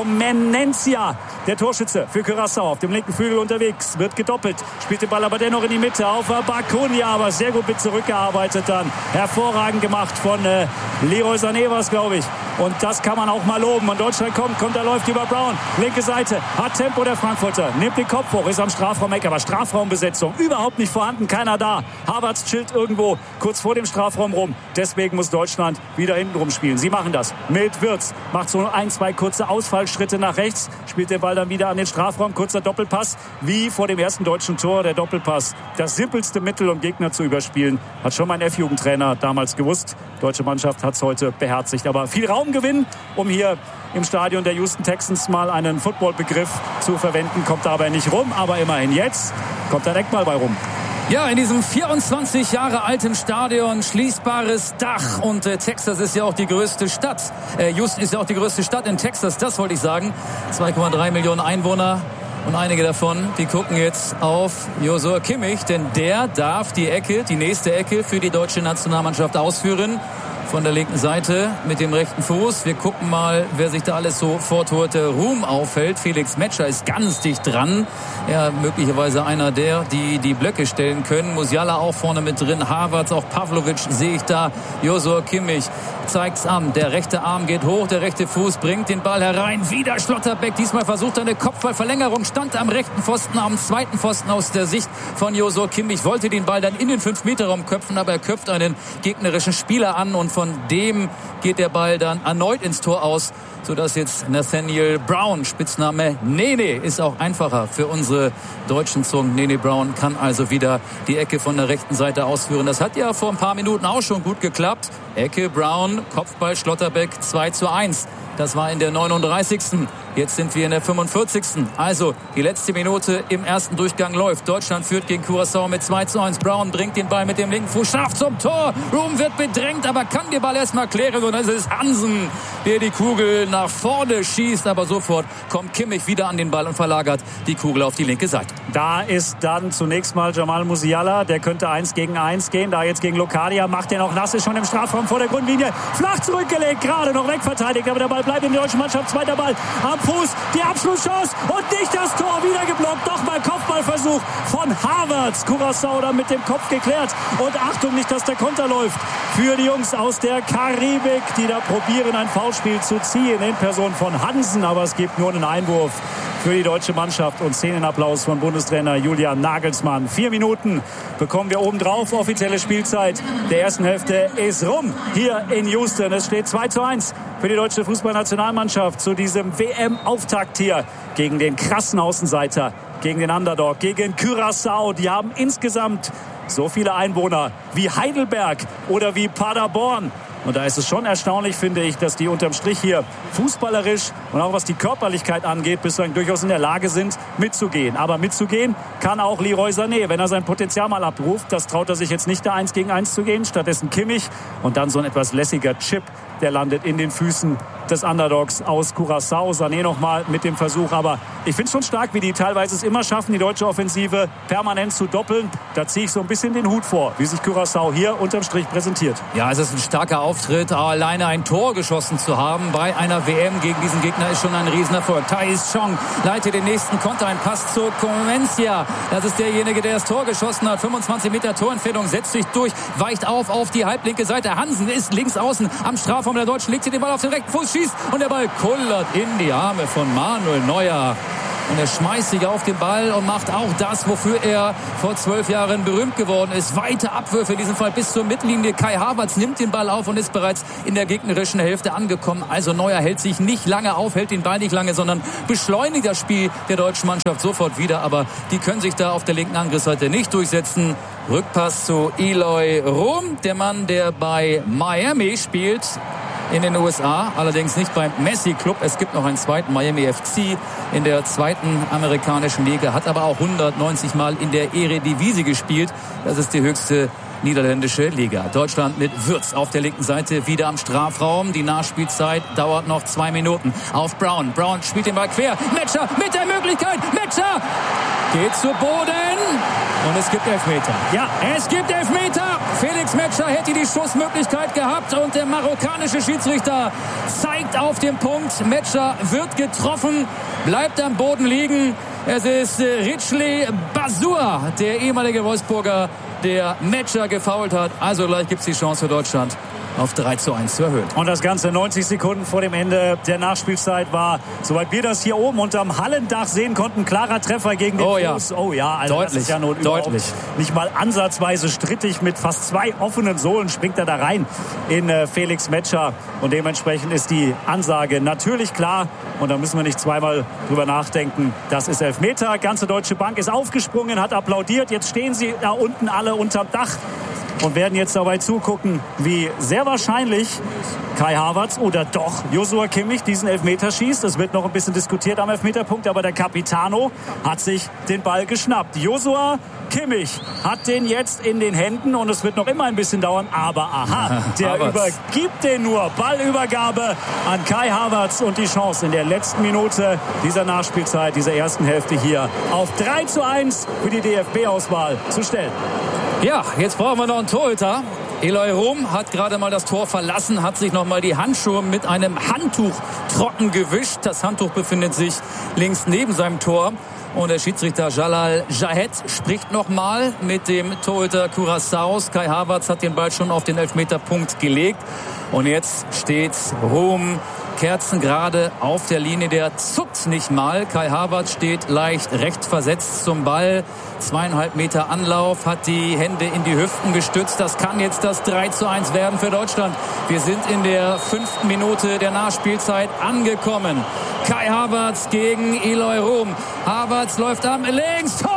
Speaker 2: Comencia, der Torschütze für Curaçao, auf dem linken Flügel unterwegs, wird gedoppelt, spielt den Ball aber dennoch in die Mitte auf Bacuna, aber sehr gut mit zurückgearbeitet dann. Hervorragend gemacht von Leroy Sané, was glaube ich. Und das kann man auch mal loben. Und Deutschland kommt, er läuft über Brown. Linke Seite, hat Tempo der Frankfurter. Nimmt den Kopf hoch, ist am Strafraum-Eck, aber Strafraumbesetzung überhaupt nicht vorhanden, keiner da. Havertz chillt irgendwo kurz vor dem Strafraum rum. Deswegen muss Deutschland wieder hinten rumspielen. Sie machen das mit Wirtz. Macht so 1-2 kurze Ausfallschritte nach rechts. Spielt den Ball dann wieder an den Strafraum. Kurzer Doppelpass, wie vor dem ersten deutschen Tor. Der Doppelpass, das simpelste Mittel, um Gegner zu überspielen. Hat schon mein F-Jugendtrainer damals gewusst. Deutsche Mannschaft hat es heute beherzigt. Aber viel Raumgewinn, um hier im Stadion der Houston Texans mal einen Footballbegriff zu verwenden. Kommt dabei nicht rum, aber immerhin jetzt kommt ein Eckball bei rum.
Speaker 1: Ja, in diesem 24 Jahre alten Stadion, schließbares Dach. Und Texas ist ja auch die größte Stadt. Houston ist ja auch die größte Stadt in Texas, das wollte ich sagen. 2,3 Millionen Einwohner. Und einige davon, die gucken jetzt auf Joshua Kimmich, denn der darf die nächste Ecke für die deutsche Nationalmannschaft ausführen. Von der linken Seite mit dem rechten Fuß. Wir gucken mal, wer sich da alles so vor Torhüter Ruhm auffällt. Felix Metscher ist ganz dicht dran. Ja, möglicherweise einer der, die Blöcke stellen können. Musiala auch vorne mit drin. Havertz, auch Pavlovic sehe ich da. Joshua Kimmich zeigt's an. Der rechte Arm geht hoch, der rechte Fuß bringt den Ball herein. Wieder Schlotterbeck. Diesmal versucht er eine Kopfballverlängerung. Stand am rechten Pfosten, am zweiten Pfosten aus der Sicht von Joshua Kimmich. Wollte den Ball dann in den 5-Meter-Raum köpfen, aber er köpft einen gegnerischen Spieler an und von dem geht der Ball dann erneut ins Tor aus, sodass jetzt Nathaniel Brown, Spitzname Nene, ist auch einfacher für unsere deutschen Zungen. Nene Brown kann also wieder die Ecke von der rechten Seite ausführen. Das hat ja vor ein paar Minuten auch schon gut geklappt. Ecke Brown, Kopfball Schlotterbeck 2:1. Das war in der 39. Jetzt sind wir in der 45. Also die letzte Minute im ersten Durchgang läuft. Deutschland führt gegen Curaçao mit 2:1. Brown bringt den Ball mit dem linken Fuß scharf zum Tor. Room wird bedrängt, aber kann den Ball erstmal klären. Und dann ist es Hansen, der die Kugel nach vorne schießt. Aber sofort kommt Kimmich wieder an den Ball und verlagert die Kugel auf die linke Seite.
Speaker 2: Da ist dann zunächst mal Jamal Musiala. Der könnte 1 gegen 1 gehen. Da jetzt gegen Locadia. Macht den auch nass, ist schon im Strafraum vor der Grundlinie. Flach zurückgelegt, gerade noch wegverteidigt. Aber der Ball bleibt in der deutschen Mannschaft. Zweiter Ball am Fuß. Die Abschlusschance und nicht das Tor. Wieder geblockt. Nochmal Kopfballversuch von Havertz. Curaçao dann mit dem Kopf geklärt. Und Achtung, nicht, dass der Konter läuft für die Jungs aus der Karibik, die da probieren, ein Foulspiel zu ziehen in Person von Hansen. Aber es gibt nur einen Einwurf für die deutsche Mannschaft und Szenenapplaus von Bundestrainer Julian Nagelsmann. 4 Minuten bekommen wir obendrauf. Offizielle Spielzeit der ersten Hälfte ist rum hier in Houston. Es steht 2:1 für die deutsche Fußballnationalmannschaft zu diesem WM-Auftakt hier gegen den krassen Außenseiter, gegen den Underdog, gegen Curaçao. Die haben insgesamt so viele Einwohner wie Heidelberg oder wie Paderborn. Und da ist es schon erstaunlich, finde ich, dass die unterm Strich hier fußballerisch und auch was die Körperlichkeit angeht, bislang durchaus in der Lage sind, mitzugehen. Aber mitzugehen kann auch Leroy Sané, wenn er sein Potenzial mal abruft. Das traut er sich jetzt nicht, da 1 gegen 1 zu gehen. Stattdessen Kimmich und dann so ein etwas lässiger Chip der landet in den Füßen des Underdogs aus Curaçao. Sané nochmal mit dem Versuch. Aber ich finde es schon stark, wie die teilweise es immer schaffen, die deutsche Offensive permanent zu doppeln. Da ziehe ich so ein bisschen den Hut vor, wie sich Curaçao hier unterm Strich präsentiert.
Speaker 1: Ja, es ist ein starker Auftritt. Alleine ein Tor geschossen zu haben bei einer WM gegen diesen Gegner ist schon ein Riesenerfolg. Thais Chong leitet den nächsten Konter. Ein Pass zu Comencia. Das ist derjenige, der das Tor geschossen hat. 25 Meter Torentfernung, setzt sich durch, weicht auf die halblinke Seite. Hansen ist links außen am Strafraum der Deutschen, legt sich den Ball auf den rechten Fuß, schießt und der Ball kullert in die Arme von Manuel Neuer. Und er schmeißt sich auf den Ball und macht auch das, wofür er vor 12 Jahren berühmt geworden ist. Weite Abwürfe, in diesem Fall bis zur Mittellinie. Kai Havertz nimmt den Ball auf und ist bereits in der gegnerischen Hälfte angekommen. Also Neuer hält sich nicht lange auf, hält den Ball nicht lange, sondern beschleunigt das Spiel der deutschen Mannschaft sofort wieder. Aber die können sich da auf der linken Angriffsseite nicht durchsetzen. Rückpass zu Eloy Room, der Mann, der bei Miami spielt in den USA, allerdings nicht beim Messi-Club. Es gibt noch einen zweiten, Miami FC, in der zweiten amerikanischen Liga, hat aber auch 190 Mal in der Eredivisie gespielt. Das ist die höchste niederländische Liga. Deutschland mit Würz auf der linken Seite wieder am Strafraum. Die Nachspielzeit dauert noch 2 Minuten. Auf Brown. Brown spielt den Ball quer. Metscher mit der Möglichkeit. Metscher geht zu Boden. Und es gibt Elfmeter. Ja, es gibt Elfmeter. Felix Metscher hätte die Schussmöglichkeit gehabt. Und der marokkanische Schiedsrichter zeigt auf den Punkt. Metscher wird getroffen, bleibt am Boden liegen. Es ist Ridgely Basua, der ehemalige Wolfsburger, der Metscher gefoult hat. Also gleich gibt es die Chance für Deutschland auf 3:1 zu erhöhen.
Speaker 2: Und das Ganze 90 Sekunden vor dem Ende der Nachspielzeit war, soweit wir das hier oben unterm Hallendach sehen konnten, klarer Treffer gegen den Fuß. Oh ja, also
Speaker 1: deutlich,
Speaker 2: das ist ja nun überhaupt nicht mal ansatzweise strittig. Mit fast 2 offenen Sohlen springt er da rein in Felix Metscher. Und dementsprechend ist die Ansage natürlich klar. Und da müssen wir nicht zweimal drüber nachdenken. Das ist Elfmeter. Ganze Deutsche Bank ist aufgesprungen, hat applaudiert. Jetzt stehen sie da unten alle unterm Dach und werden jetzt dabei zugucken, wie sehr wahrscheinlich Kai Havertz oder doch Joshua Kimmich diesen Elfmeter schießt. Es wird noch ein bisschen diskutiert am Elfmeterpunkt, aber der Capitano hat sich den Ball geschnappt. Joshua Kimmich hat den jetzt in den Händen und es wird noch immer ein bisschen dauern, aber aha, der übergibt den nur. Ballübergabe an Kai Havertz und die Chance in der letzten Minute dieser Nachspielzeit, dieser ersten Hälfte hier auf 3:1 für die DFB-Auswahl zu stellen.
Speaker 1: Ja, jetzt brauchen wir noch einen Torhüter. Eloy Room hat gerade mal das Tor verlassen, hat sich noch mal die Handschuhe mit einem Handtuch trocken gewischt. Das Handtuch befindet sich links neben seinem Tor. Und der Schiedsrichter Jalal Jahed spricht nochmal mit dem Torhüter Curaçaos. Kai Havertz hat den Ball schon auf den Elfmeterpunkt gelegt. Und jetzt steht Room kerzengerade auf der Linie. Der zuckt nicht mal. Kai Havertz steht leicht rechts versetzt zum Ball. 2,5 Meter Anlauf, hat die Hände in die Hüften gestützt. Das kann jetzt das 3:1 werden für Deutschland. Wir sind in der 5. Minute der Nachspielzeit angekommen. Kai Havertz gegen Eloy Room. Havertz läuft am links. Tor!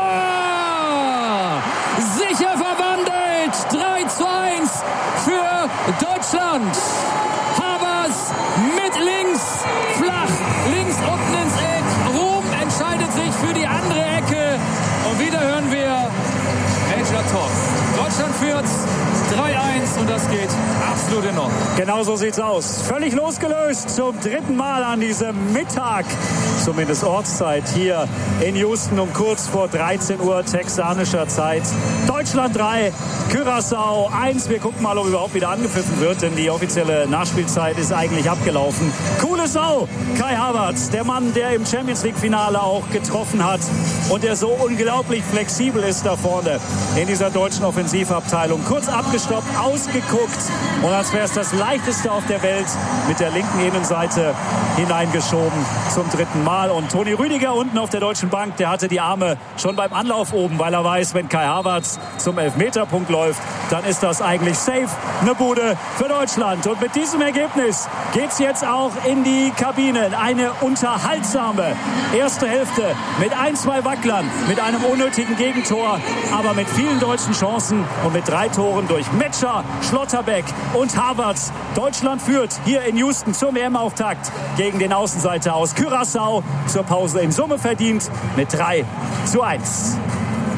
Speaker 1: Sicher verwandelt. 3:1 für Deutschland. Havertz mit links. Flach. Links unten ins Eck. Room entscheidet sich für die andere Ecke. Und wieder hören wir Major Top. Deutschland führt 3:1 und das geht absolut in Ordnung.
Speaker 2: Genau so sieht's aus. Völlig losgelöst zum 3. Mal an diesem Mittag, zumindest Ortszeit hier in Houston um kurz vor 13 Uhr texanischer Zeit. Deutschland 3, Curaçao 1. Wir gucken mal, ob überhaupt wieder angepfiffen wird, denn die offizielle Nachspielzeit ist eigentlich abgelaufen. Coole Sau, Kai Havertz, der Mann, der im Champions-League-Finale auch getroffen hat und der so unglaublich flexibel ist da vorne in dieser deutschen Offensivabteilung. Kurz abgestoppt, ausgeguckt und als wäre es das Leichteste auf der Welt mit der linken Innenseite hineingeschoben zum 3. Mal. Und Toni Rüdiger unten auf der deutschen Bank, der hatte die Arme schon beim Anlauf oben, weil er weiß, wenn Kai Havertz zum Elfmeterpunkt läuft, dann ist das eigentlich safe eine Bude für Deutschland. Und mit diesem Ergebnis geht's jetzt auch in die Kabine. Eine unterhaltsame erste Hälfte mit 1-2 Wacklern, mit einem unnötigen Gegentor, aber mit vielen deutschen Chancen und mit 3 Toren durch Metscher, Schlotterbeck und Havertz. Deutschland führt hier in Houston zum EM-Auftakt gegen den Außenseiter aus Curaçao. Zur Pause in Summe verdient mit 3:1.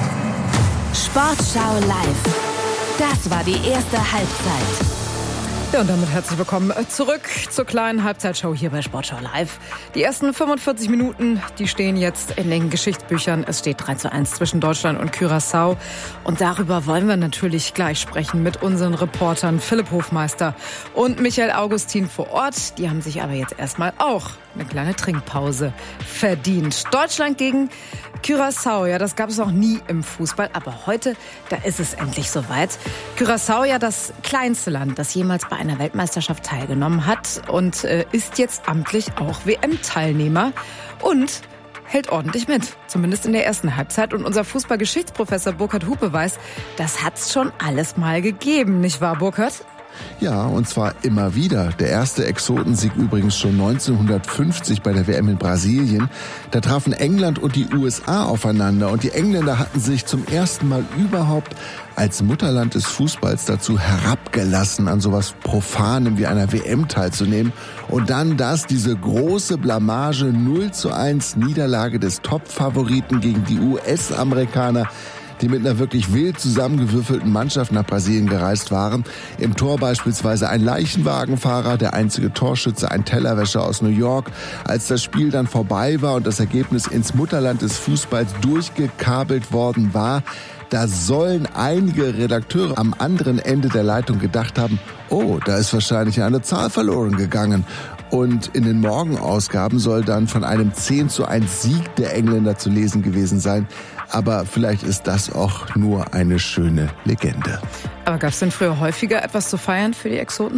Speaker 3: Sportschau live. Das war die erste Halbzeit. Ja, und damit herzlich willkommen zurück zur kleinen Halbzeitshow hier bei Sportschau Live. Die ersten 45 Minuten, die stehen jetzt in den Geschichtsbüchern. Es steht 3:1 zwischen Deutschland und Curaçao. Und darüber wollen wir natürlich gleich sprechen mit unseren Reportern Philipp Hofmeister und Michael Augustin vor Ort. Die haben sich aber jetzt erstmal auch eine kleine Trinkpause verdient. Deutschland gegen Curaçao, ja, das gab es noch nie im Fußball. Aber heute, da ist es endlich soweit. Curaçao, ja, das kleinste Land, das jemals bei einer Weltmeisterschaft teilgenommen hat und ist jetzt amtlich auch WM-Teilnehmer und hält ordentlich mit, zumindest in der ersten Halbzeit. Und unser Fußballgeschichtsprofessor Burkhard Hupe weiß, das hat's schon alles mal gegeben, nicht wahr, Burkhard?
Speaker 4: Ja, und zwar immer wieder. Der erste Exotensieg übrigens schon 1950 bei der WM in Brasilien. Da trafen England und die USA aufeinander und die Engländer hatten sich zum ersten Mal überhaupt als Mutterland des Fußballs dazu herabgelassen, an sowas Profanem wie einer WM teilzunehmen. Und dann diese große Blamage 0:1 Niederlage des Top-Favoriten gegen die US-Amerikaner, die mit einer wirklich wild zusammengewürfelten Mannschaft nach Brasilien gereist waren. Im Tor beispielsweise ein Leichenwagenfahrer, der einzige Torschütze, ein Tellerwäscher aus New York. Als das Spiel dann vorbei war und das Ergebnis ins Mutterland des Fußballs durchgekabelt worden war, da sollen einige Redakteure am anderen Ende der Leitung gedacht haben, oh, da ist wahrscheinlich eine Zahl verloren gegangen. Und in den Morgenausgaben soll dann von einem 10:1 Sieg der Engländer zu lesen gewesen sein. Aber vielleicht ist das auch nur eine schöne Legende.
Speaker 3: Aber gab es denn früher häufiger etwas zu feiern für die Exoten?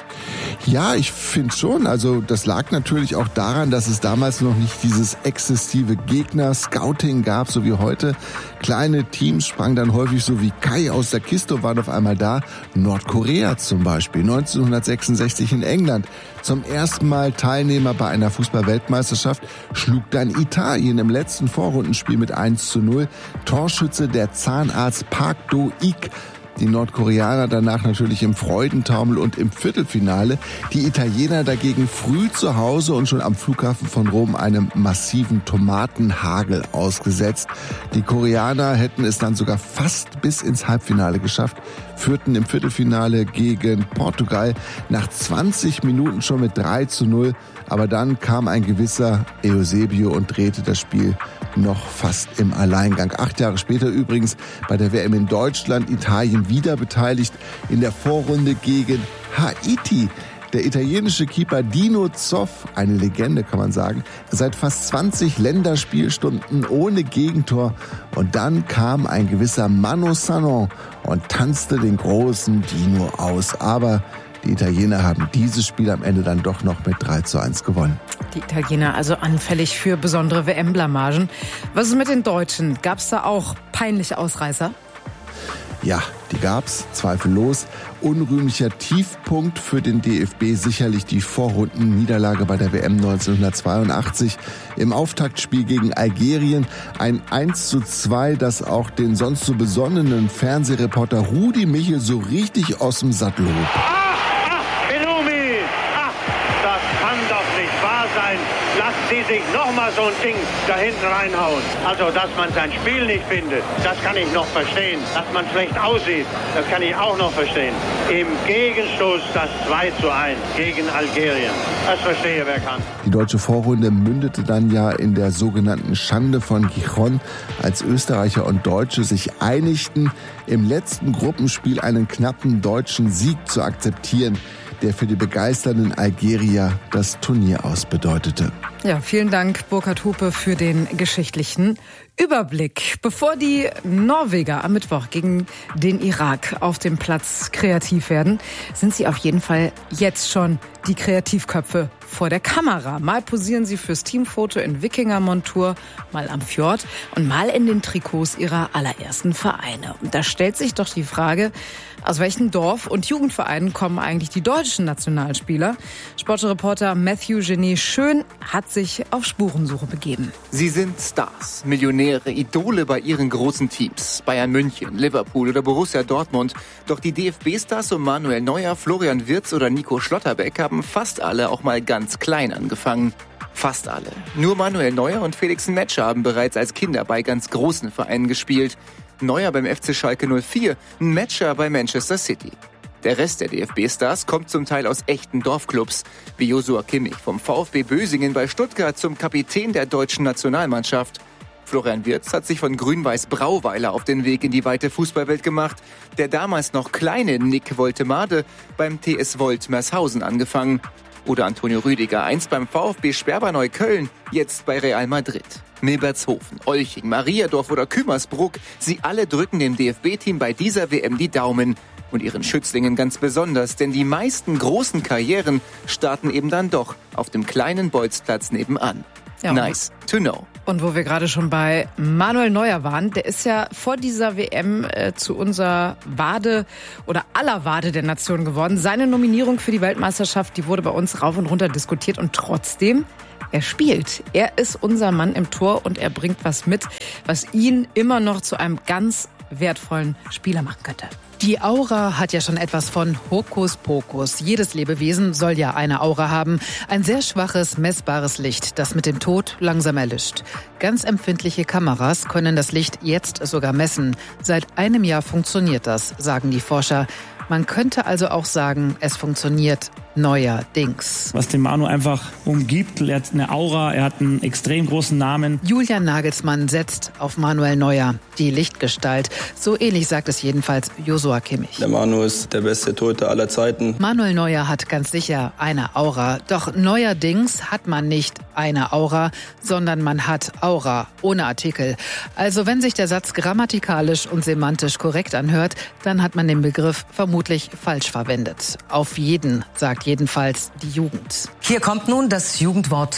Speaker 4: Ja, ich finde schon. Also das lag natürlich auch daran, dass es damals noch nicht dieses exzessive Gegner-Scouting gab, so wie heute. Kleine Teams sprangen dann häufig so wie Kai aus der Kiste und waren auf einmal da. Nordkorea zum Beispiel, 1966 in England. Zum ersten Mal Teilnehmer bei einer Fußball-Weltmeisterschaft, schlug dann Italien im letzten Vorrundenspiel mit 1:0. Torschütze der Zahnarzt Park Do-ik. Die Nordkoreaner danach natürlich im Freudentaumel und im Viertelfinale. Die Italiener dagegen früh zu Hause und schon am Flughafen von Rom einem massiven Tomatenhagel ausgesetzt. Die Koreaner hätten es dann sogar fast bis ins Halbfinale geschafft, führten im Viertelfinale gegen Portugal nach 20 Minuten schon mit 3:0. Aber dann kam ein gewisser Eusebio und drehte das Spiel noch fast im Alleingang. 8 Jahre später übrigens bei der WM in Deutschland, Italien wieder beteiligt in der Vorrunde gegen Haiti. Der italienische Keeper Dino Zoff, eine Legende kann man sagen, seit fast 20 Länderspielstunden ohne Gegentor. Und dann kam ein gewisser Manu Sanon und tanzte den großen Dino aus. Aber die Italiener haben dieses Spiel am Ende dann doch noch mit 3:1 gewonnen.
Speaker 3: Die Italiener also anfällig für besondere WM-Blamagen. Was ist mit den Deutschen? Gab es da auch peinliche Ausreißer?
Speaker 4: Ja, die gab's, zweifellos. Unrühmlicher Tiefpunkt für den DFB sicherlich die Vorrundenniederlage bei der WM 1982 im Auftaktspiel gegen Algerien. Ein 1:2, das auch den sonst so besonnenen Fernsehreporter Rudi Michel so richtig aus dem Sattel hob.
Speaker 5: Benumi! Das kann doch nicht wahr sein. Lassen Sie sich nochmal so ein Ding da hinten reinhauen. Also, dass man sein Spiel nicht findet, das kann ich noch verstehen. Dass man schlecht aussieht, das kann ich auch noch verstehen. Im Gegenstoß das 2:1 gegen Algerien. Das verstehe wer kann.
Speaker 4: Die deutsche Vorrunde mündete dann ja in der sogenannten Schande von Gijón, als Österreicher und Deutsche sich einigten, im letzten Gruppenspiel einen knappen deutschen Sieg zu akzeptieren, der für die begeisternden Algerier das Turnier ausbedeutete.
Speaker 3: Ja, vielen Dank, Burkhard Hupe, für den geschichtlichen Überblick. Bevor die Norweger am Mittwoch gegen den Irak auf dem Platz kreativ werden, sind sie auf jeden Fall jetzt schon die Kreativköpfe vor der Kamera. Mal posieren sie fürs Teamfoto in Wikingermontur, mal am Fjord und mal in den Trikots ihrer allerersten Vereine. Und da stellt sich doch die Frage, aus welchen Dorf- und Jugendvereinen kommen eigentlich die deutschen Nationalspieler? Sportreporter Matthew Genie Schön hat sich auf Spurensuche begeben.
Speaker 6: Sie sind Stars, Millionäre, Idole bei ihren großen Teams. Bayern München, Liverpool oder Borussia Dortmund. Doch die DFB-Stars um Manuel Neuer, Florian Wirtz oder Nico Schlotterbeck haben fast alle auch mal ganz klein angefangen. Fast alle. Nur Manuel Neuer und Felix Metscher haben bereits als Kinder bei ganz großen Vereinen gespielt. Neuer beim FC Schalke 04, Metscher bei Manchester City. Der Rest der DFB-Stars kommt zum Teil aus echten Dorfclubs, wie Joshua Kimmich vom VfB Bösingen bei Stuttgart zum Kapitän der deutschen Nationalmannschaft. Florian Wirtz hat sich von Grün-Weiß Brauweiler auf den Weg in die weite Fußballwelt gemacht. Der damals noch kleine Nick Woltemade beim TS Volt Mershausen angefangen. Oder Antonio Rüdiger, einst beim VfB Sperber Neukölln, jetzt bei Real Madrid. Milbertshofen, Olching, Mariadorf oder Kümmersbruck, sie alle drücken dem DFB-Team bei dieser WM die Daumen. Und ihren Schützlingen ganz besonders, denn die meisten großen Karrieren starten eben dann doch auf dem kleinen Bolzplatz nebenan. Ja, nice to know.
Speaker 3: Und wo wir gerade schon bei Manuel Neuer waren, der ist ja vor dieser WM zu unserer Wade oder aller Wade der Nation geworden. Seine Nominierung für die Weltmeisterschaft, die wurde bei uns rauf und runter diskutiert und trotzdem, er spielt. Er ist unser Mann im Tor und er bringt was mit, was ihn immer noch zu einem ganz wertvollen Spieler machen könnte.
Speaker 7: Die Aura hat ja schon etwas von Hokuspokus. Jedes Lebewesen soll ja eine Aura haben. Ein sehr schwaches, messbares Licht, das mit dem Tod langsam erlischt. Ganz empfindliche Kameras können das Licht jetzt sogar messen. Seit einem Jahr funktioniert das, sagen die Forscher. Man könnte also auch sagen, es funktioniert neuerdings.
Speaker 8: Was den Manu einfach umgibt, er hat eine Aura, er hat einen extrem großen Namen.
Speaker 7: Julian Nagelsmann setzt auf Manuel Neuer, die Lichtgestalt. So ähnlich sagt es jedenfalls Joshua Kimmich.
Speaker 9: Der Manu ist der beste Torhüter aller Zeiten.
Speaker 7: Manuel Neuer hat ganz sicher eine Aura. Doch neuerdings hat man nicht eine Aura, sondern man hat Aura, ohne Artikel. Also wenn sich der Satz grammatikalisch und semantisch korrekt anhört, dann hat man den Begriff vermutlich falsch verwendet. Auf jeden, sagt jedenfalls die Jugend.
Speaker 10: Hier kommt nun das Jugendwort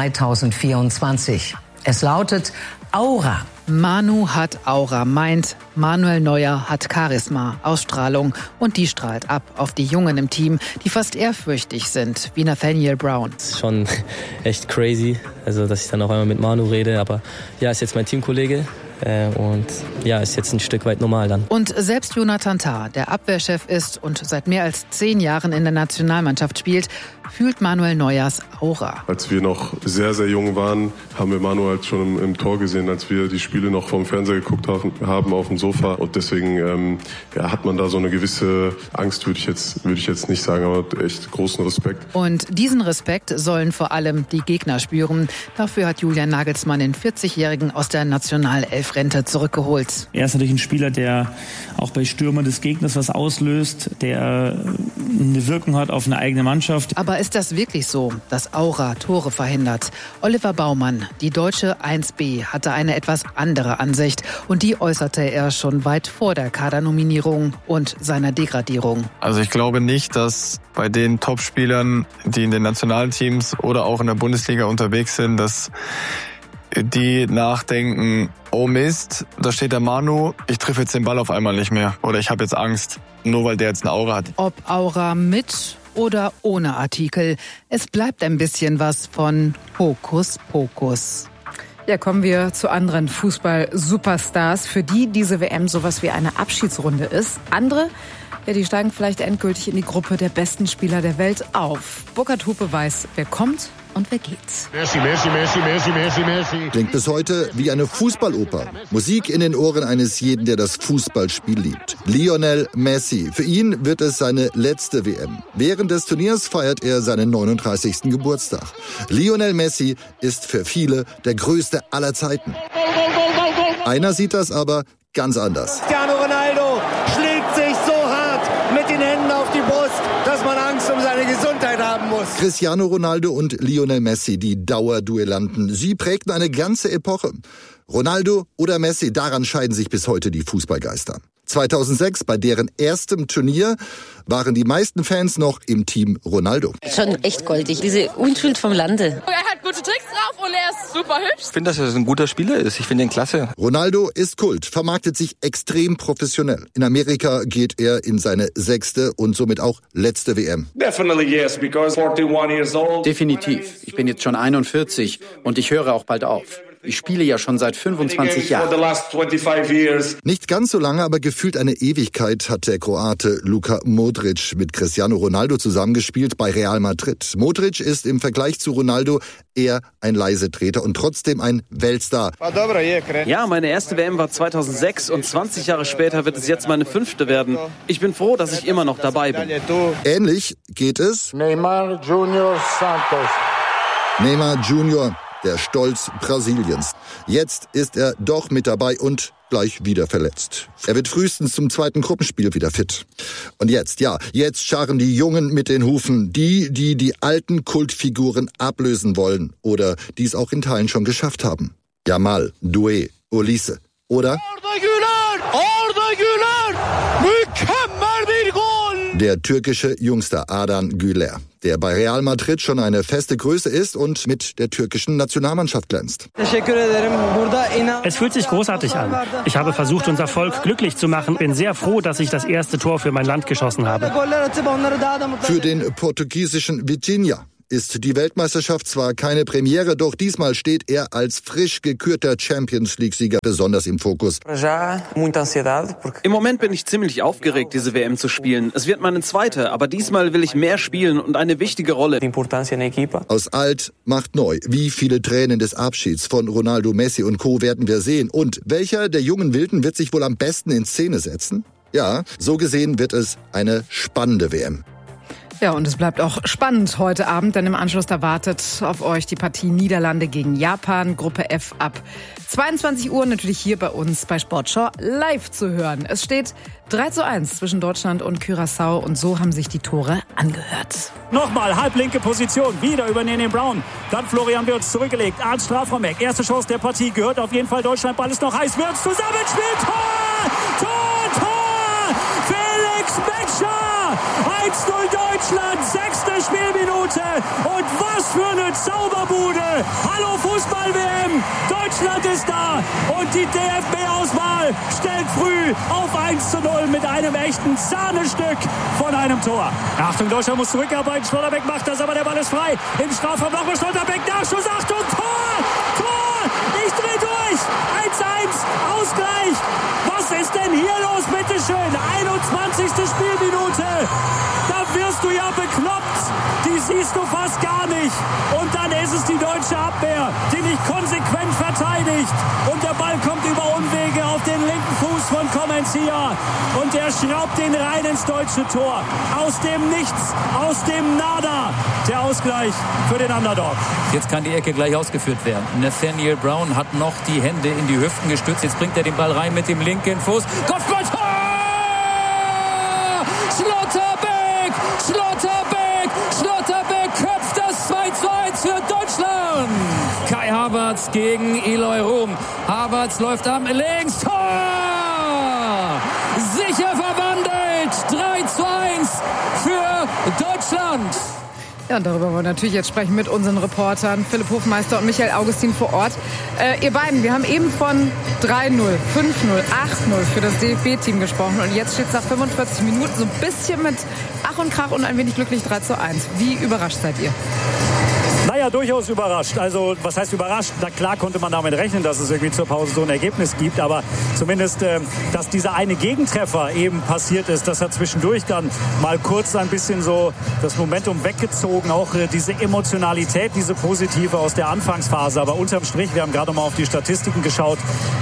Speaker 10: 2024. Es lautet Aura.
Speaker 7: Manu hat Aura, meint Manuel Neuer hat Charisma, Ausstrahlung und die strahlt ab auf die Jungen im Team, die fast ehrfürchtig sind, wie Nathaniel Brown.
Speaker 11: Das ist schon echt crazy, also dass ich dann auf einmal mit Manu rede, aber ja, ist jetzt mein Teamkollege. Und ja, ist jetzt ein Stück weit normal dann.
Speaker 7: Und selbst Jonathan Tah, der Abwehrchef ist und seit mehr als 10 Jahren in der Nationalmannschaft spielt, fühlt Manuel Neuers Aura.
Speaker 12: Als wir noch sehr, sehr jung waren, haben wir Manuel halt schon im Tor gesehen, als wir die Spiele noch vom Fernseher geguckt haben auf dem Sofa. Und deswegen hat man da so eine gewisse Angst, würde ich jetzt nicht sagen, aber echt großen Respekt.
Speaker 7: Und diesen Respekt sollen vor allem die Gegner spüren. Dafür hat Julian Nagelsmann den 40-Jährigen aus der Nationalelf-Rente zurückgeholt.
Speaker 8: Er ist natürlich ein Spieler, der auch bei Stürmern des Gegners was auslöst, der eine Wirkung hat auf eine eigene Mannschaft.
Speaker 7: Aber ist das wirklich so, dass Aura Tore verhindert? Oliver Baumann, die deutsche 1B, hatte eine etwas andere Ansicht und die äußerte er schon weit vor der Kadernominierung und seiner Degradierung.
Speaker 13: Also ich glaube nicht, dass bei den Topspielern, die in den Nationalteams oder auch in der Bundesliga unterwegs sind, dass die nachdenken, oh Mist, da steht der Manu, ich treffe jetzt den Ball auf einmal nicht mehr oder ich habe jetzt Angst, nur weil der jetzt eine Aura hat.
Speaker 7: Ob Aura mit oder ohne Artikel, es bleibt ein bisschen was von Hokuspokus.
Speaker 3: Ja, kommen wir zu anderen Fußball-Superstars, für die diese WM sowas wie eine Abschiedsrunde ist. Andere, ja, die steigen vielleicht endgültig in die Gruppe der besten Spieler der Welt auf. Burkhard Hupe weiß, wer kommt und wer geht.
Speaker 14: Messi, Messi, Messi, Messi, Messi, Messi.
Speaker 15: Klingt bis heute wie eine Fußballoper. Musik in den Ohren eines jeden, der das Fußballspiel liebt. Lionel Messi. Für ihn wird es seine letzte WM. Während des Turniers feiert er seinen 39. Geburtstag. Lionel Messi ist für viele der größte aller Zeiten. Einer sieht das aber ganz anders.
Speaker 16: Cristiano Ronaldo schlägt sich so hart mit den Händen auf die Brust, dass man Angst um seine Gesundheit haben muss.
Speaker 15: Cristiano Ronaldo und Lionel Messi, die Dauerduellanten. Sie prägten eine ganze Epoche. Ronaldo oder Messi, daran scheiden sich bis heute die Fußballgeister. 2006, bei deren erstem Turnier, waren die meisten Fans noch im Team Ronaldo.
Speaker 17: Schon echt goldig, diese Unschuld vom Lande.
Speaker 18: Er hat gute Tricks drauf und er ist super hübsch.
Speaker 13: Ich finde, dass er ein guter Spieler ist. Ich finde ihn klasse.
Speaker 15: Ronaldo ist Kult, vermarktet sich extrem professionell. In Amerika geht er in seine 6. und somit auch letzte WM.
Speaker 19: Definitiv. Ich bin jetzt schon 41 und ich höre auch bald auf. Ich spiele ja schon seit 25 Jahren.
Speaker 15: Nicht ganz so lange, aber gefühlt eine Ewigkeit hat der Kroate Luka Modric mit Cristiano Ronaldo zusammengespielt bei Real Madrid. Modric ist im Vergleich zu Ronaldo eher ein Leisetreter und trotzdem ein Weltstar.
Speaker 20: Ja, meine erste WM war 2006 und 20 Jahre später wird es jetzt meine 5. werden. Ich bin froh, dass ich immer noch dabei bin.
Speaker 15: Ähnlich geht es
Speaker 14: Neymar Junior Santos.
Speaker 15: Neymar Junior, der Stolz Brasiliens. Jetzt ist er doch mit dabei und gleich wieder verletzt. Er wird frühestens zum 2. Gruppenspiel wieder fit. Und jetzt scharren die Jungen mit den Hufen, die alten Kultfiguren ablösen wollen oder die es auch in Teilen schon geschafft haben. Yamal, Doué, Olise oder
Speaker 16: Arda Güler! Mükemmel bir Gol!
Speaker 15: Der türkische Jungster Ardan Güler, der bei Real Madrid schon eine feste Größe ist und mit der türkischen Nationalmannschaft glänzt.
Speaker 21: Es fühlt sich großartig an. Ich habe versucht, unser Volk glücklich zu machen. Bin sehr froh, dass ich das erste Tor für mein Land geschossen habe.
Speaker 15: Für den portugiesischen Vitinha ist die Weltmeisterschaft zwar keine Premiere, doch diesmal steht er als frisch gekürter Champions-League-Sieger besonders im Fokus.
Speaker 20: Im Moment bin ich ziemlich aufgeregt, diese WM zu spielen. Es wird meine 2., aber diesmal will ich mehr spielen und eine wichtige Rolle.
Speaker 15: Aus alt macht neu. Wie viele Tränen des Abschieds von Ronaldo, Messi und Co. werden wir sehen? Und welcher der jungen Wilden wird sich wohl am besten in Szene setzen? Ja, so gesehen wird es eine spannende WM.
Speaker 3: Ja, und es bleibt auch spannend heute Abend, denn im Anschluss da wartet auf euch die Partie Niederlande gegen Japan, Gruppe F ab 22 Uhr, natürlich hier bei uns bei Sportschau live zu hören. Es steht 3:1 zwischen Deutschland und Curaçao und so haben sich die Tore angehört.
Speaker 2: Nochmal, halblinke Position, wieder über Nene Brown. Dann Florian Wirtz zurückgelegt, Arndt Strafraum-Eck. Erste Chance der Partie, gehört auf jeden Fall Deutschland, Ball ist noch heiß. Wirtz zusammenspielt, Tor! Felix Metscher! 1:0 Deutschland, 6. Spielminute. Und was für eine Zauberbude. Hallo Fußball-WM. Deutschland ist da. Und die DFB-Auswahl stellt früh auf 1:0 mit einem echten Sahnestück von einem Tor. Achtung, Deutschland muss zurückarbeiten. Schlotterbeck macht das, aber der Ball ist frei. Im Strafraum nochmal Schlotterbeck. Nachschuss, Achtung, Tor! Ich dreh durch. 1:1, Ausgleich. Was ist denn hier los, bitteschön? 21. Spielminute. Da wirst du ja bekloppt. Die siehst du fast gar nicht. Und dann ist es die deutsche Abwehr, die nicht konsequent verteidigt. Und der Ball kommt über Umwege auf den linken Fuß von Comencia. Und er schraubt den rein ins deutsche Tor. Aus dem Nichts, aus dem Nada. Der Ausgleich für den Underdog.
Speaker 1: Jetzt kann die Ecke gleich ausgeführt werden. Nathaniel Brown hat noch die Hände in die Hüften gestützt. Jetzt bringt er den Ball rein mit dem linken Fuß. Kopfball, Tor! Schlotterbeck köpft das 2:1 für Deutschland. Kai Havertz gegen Eloy Room. Havertz läuft am links. Tor! Sicher verwandelt. 3:1 für Deutschland.
Speaker 3: Ja, und darüber wollen wir natürlich jetzt sprechen mit unseren Reportern Philipp Hofmeister und Michael Augustin vor Ort. Ihr beiden, wir haben eben von 3:0, 5:0, 8:0 für das DFB-Team gesprochen. Und jetzt steht es nach 45 Minuten so ein bisschen mit Ach und Krach und ein wenig glücklich 3:1. Wie überrascht seid ihr?
Speaker 2: Naja, durchaus überrascht. Also, was heißt überrascht? Na klar konnte man damit rechnen, dass es irgendwie zur Pause so ein Ergebnis gibt. Aber zumindest, dass dieser eine Gegentreffer eben passiert ist, das hat zwischendurch dann mal kurz ein bisschen so das Momentum weggezogen. Auch diese Emotionalität, diese positive aus der Anfangsphase. Aber unterm Strich, wir haben gerade mal auf die Statistiken geschaut,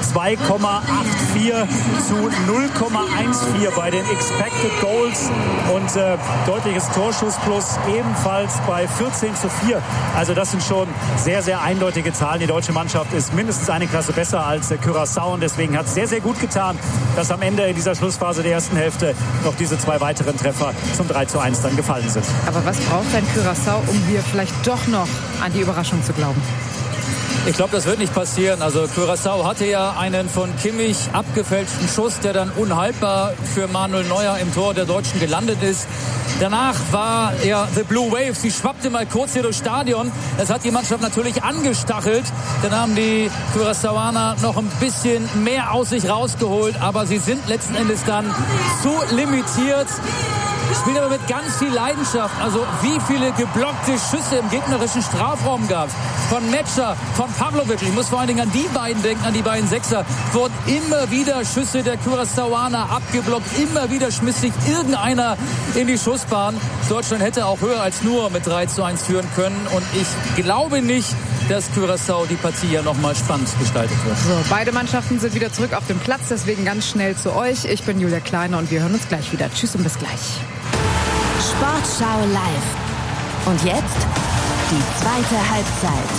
Speaker 2: 2,84 zu 0,14 bei den Expected Goals und deutliches Torschussplus ebenfalls bei 14:4. Also das sind schon sehr, sehr eindeutige Zahlen. Die deutsche Mannschaft ist mindestens eine Klasse besser als Curaçao und deswegen hat es sehr, sehr gut getan, dass am Ende in dieser Schlussphase der ersten Hälfte noch diese 2 weiteren Treffer zum 3:1 dann gefallen sind.
Speaker 3: Aber was braucht denn Curaçao, um hier vielleicht doch noch an die Überraschung zu glauben?
Speaker 1: Ich glaube, das wird nicht passieren. Also Curaçao hatte ja einen von Kimmich abgefälschten Schuss, der dann unhaltbar für Manuel Neuer im Tor der Deutschen gelandet ist. Danach war ja The Blue Wave, sie schwappte mal kurz hier durchs Stadion. Das hat die Mannschaft natürlich angestachelt. Dann haben die Curaçaoaner noch ein bisschen mehr aus sich rausgeholt, aber sie sind letzten Endes dann zu limitiert. spielt aber mit ganz viel Leidenschaft. Also wie viele geblockte Schüsse im gegnerischen Strafraum gab von Metscher, von Pavlovic. Ich muss vor allen Dingen an die beiden denken, an die beiden Sechser. Wurden immer wieder Schüsse der Curaçaoaner abgeblockt. Immer wieder schmiss sich irgendeiner in die Schussbahn. Deutschland hätte auch höher als nur mit 3:1 führen können. Und ich glaube nicht, dass Curaçao die Partie ja nochmal spannend gestaltet wird.
Speaker 3: So, beide Mannschaften sind wieder zurück auf dem Platz. Deswegen ganz schnell zu euch. Ich bin Julia Kleiner und wir hören uns gleich wieder. Tschüss und bis gleich.
Speaker 5: Sportschau live. Und jetzt die zweite Halbzeit.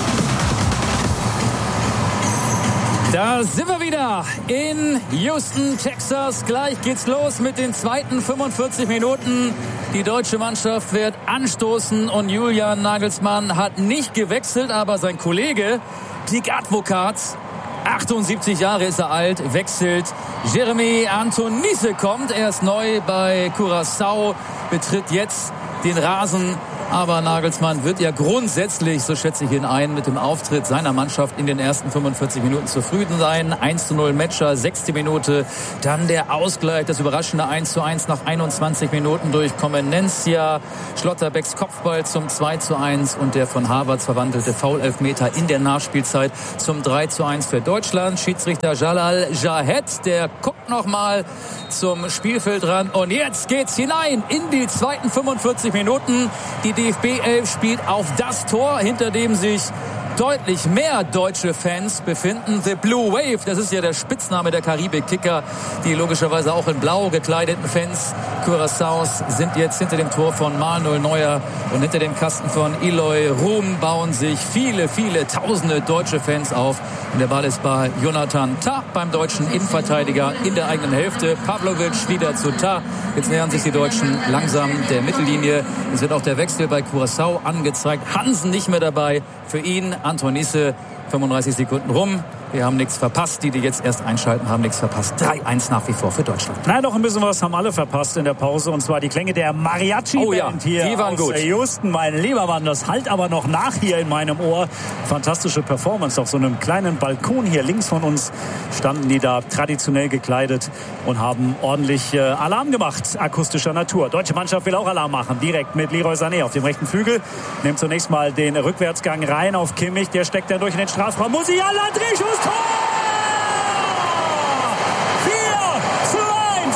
Speaker 1: Da sind wir wieder in Houston, Texas. Gleich geht's los mit den zweiten 45 Minuten. Die deutsche Mannschaft wird anstoßen und Julian Nagelsmann hat nicht gewechselt, aber sein Kollege Dick Advocaat, 78 Jahre ist er alt, wechselt. Jérémy Antonis kommt, er ist neu bei Curaçao, betritt jetzt den Rasen. Aber Nagelsmann wird ja grundsätzlich, so schätze ich ihn ein, mit dem Auftritt seiner Mannschaft in den ersten 45 Minuten zufrieden sein. 1:0 Metscher, 6. Minute. Dann der Ausgleich, das überraschende 1:1 nach 21 Minuten durch Comenencia. Schlotterbecks Kopfball zum 2:1 und der von Havertz verwandelte Foul-Elfmeter in der Nachspielzeit zum 3:1 für Deutschland. Schiedsrichter Jalal Jahed, der guckt nochmal zum Spielfeld ran. Und jetzt geht's hinein in die zweiten 45 Minuten. Die DFB 11 spielt auf das Tor, hinter dem sich deutlich mehr deutsche Fans befinden. The Blue Wave, das ist ja der Spitzname der Karibik-Kicker. Die logischerweise auch in blau gekleideten Fans Curaçaos sind jetzt hinter dem Tor von Manuel Neuer und hinter dem Kasten von Eloy Room bauen sich viele, viele tausende deutsche Fans auf. Und der Ball ist bei Jonathan Tah, beim deutschen Innenverteidiger in der eigenen Hälfte. Pavlovic wieder zu Tah. Jetzt nähern sich die Deutschen langsam der Mittellinie. Es wird auch der Wechsel bei Curaçao angezeigt. Hansen nicht mehr dabei. Für ihn Antonisse, 35 Sekunden rum. Wir haben nichts verpasst. Die jetzt erst einschalten, haben nichts verpasst. 3:1 nach wie vor für Deutschland.
Speaker 2: Nein, doch ein bisschen was haben alle verpasst in der Pause. Und zwar die Klänge der Mariachi-Band hier
Speaker 1: die waren
Speaker 2: aus
Speaker 1: gut.
Speaker 2: Houston. Mein lieber Mann, das hallt aber noch nach hier in meinem Ohr. Fantastische Performance. Auf so einem kleinen Balkon hier links von uns standen die da traditionell gekleidet und haben ordentlich Alarm gemacht, akustischer Natur. Deutsche Mannschaft will auch Alarm machen. Direkt mit Leroy Sané auf dem rechten Flügel. Nimmt zunächst mal den Rückwärtsgang rein auf Kimmich. Der steckt dann durch in den Strafraum. Musiala, Drehschuss, Tor! 4:1,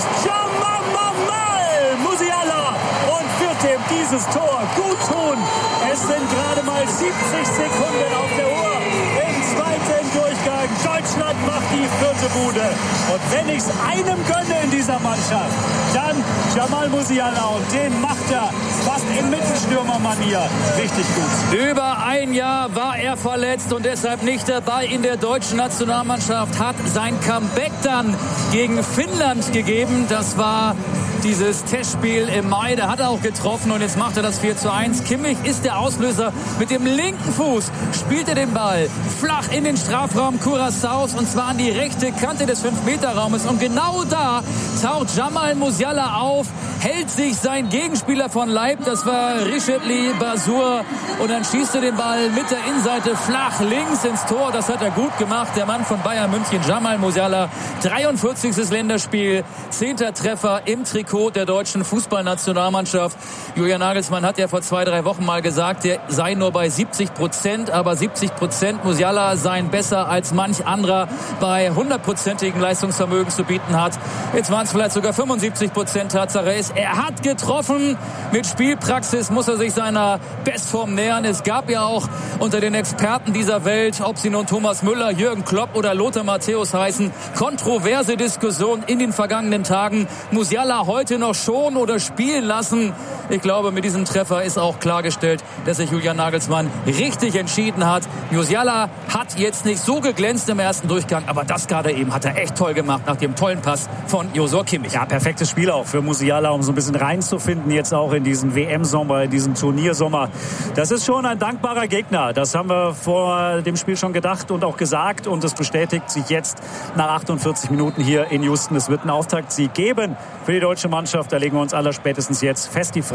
Speaker 2: Jamal Musiala und wird ihm dieses Tor gut tun. Es sind gerade mal 70 Sekunden auf der Uhr im zweiten Durchgang. Deutschland macht die 4. Bude. Und wenn ich es einem gönne in dieser Mannschaft, dann Jamal Musiala. Und den macht er fast in Mittelstürmermanier richtig gut.
Speaker 1: Über ein Jahr war er verletzt und deshalb nicht dabei in der deutschen Nationalmannschaft. Hat sein Comeback dann gegen Finnland gegeben. Das war dieses Testspiel im Mai. Da hat er auch getroffen und jetzt macht er das 4:1. Kimmich ist der Auslöser. Mit dem linken Fuß spielt er den Ball flach in den Strafraum Curaçaos und zwar an die rechte Kante des 5-Meter-Raumes. Und genau da taucht Jamal Musiala auf, hält sich sein Gegenspieler von Leib, das war Richetli Basur, und dann schießt er den Ball mit der Innenseite flach links ins Tor. Das hat er gut gemacht, der Mann von Bayern München, Jamal Musiala. 43. Länderspiel, 10. Treffer im Trikot der deutschen Fußballnationalmannschaft. Julian Nagelsmann hat ja vor 2-3 Wochen mal gesagt, er sei nur bei 70%, aber 70% Musiala seien besser als manch anderer bei 100%igem Leistungsvermögen zu bieten hat. Jetzt waren es vielleicht sogar 75%. Tatsache ist, er hat getroffen. Mit Spielpraxis muss er sich seiner Bestform nähern. Es gab ja auch unter den Experten dieser Welt, ob sie nun Thomas Müller, Jürgen Klopp oder Lothar Matthäus heißen, kontroverse Diskussionen in den vergangenen Tagen. Musiala heute noch schon oder spielen lassen? Ich glaube, mit diesem Treffer ist auch klargestellt, dass sich Julian Nagelsmann richtig entschieden hat. Musiala hat jetzt nicht so geglänzt im ersten Durchgang, aber das gerade eben hat er echt toll gemacht nach dem tollen Pass von Josua Kimmich.
Speaker 2: Ja, perfektes Spiel auch für Musiala, um so ein bisschen reinzufinden, jetzt auch in diesen WM-Sommer, in diesen Turniersommer. Das ist schon ein dankbarer Gegner. Das haben wir vor dem Spiel schon gedacht und auch gesagt. Und es bestätigt sich jetzt nach 48 Minuten hier in Houston. Es wird einen Auftaktsieg geben für die deutsche Mannschaft. Da legen wir uns allerspätestens jetzt fest die Frage,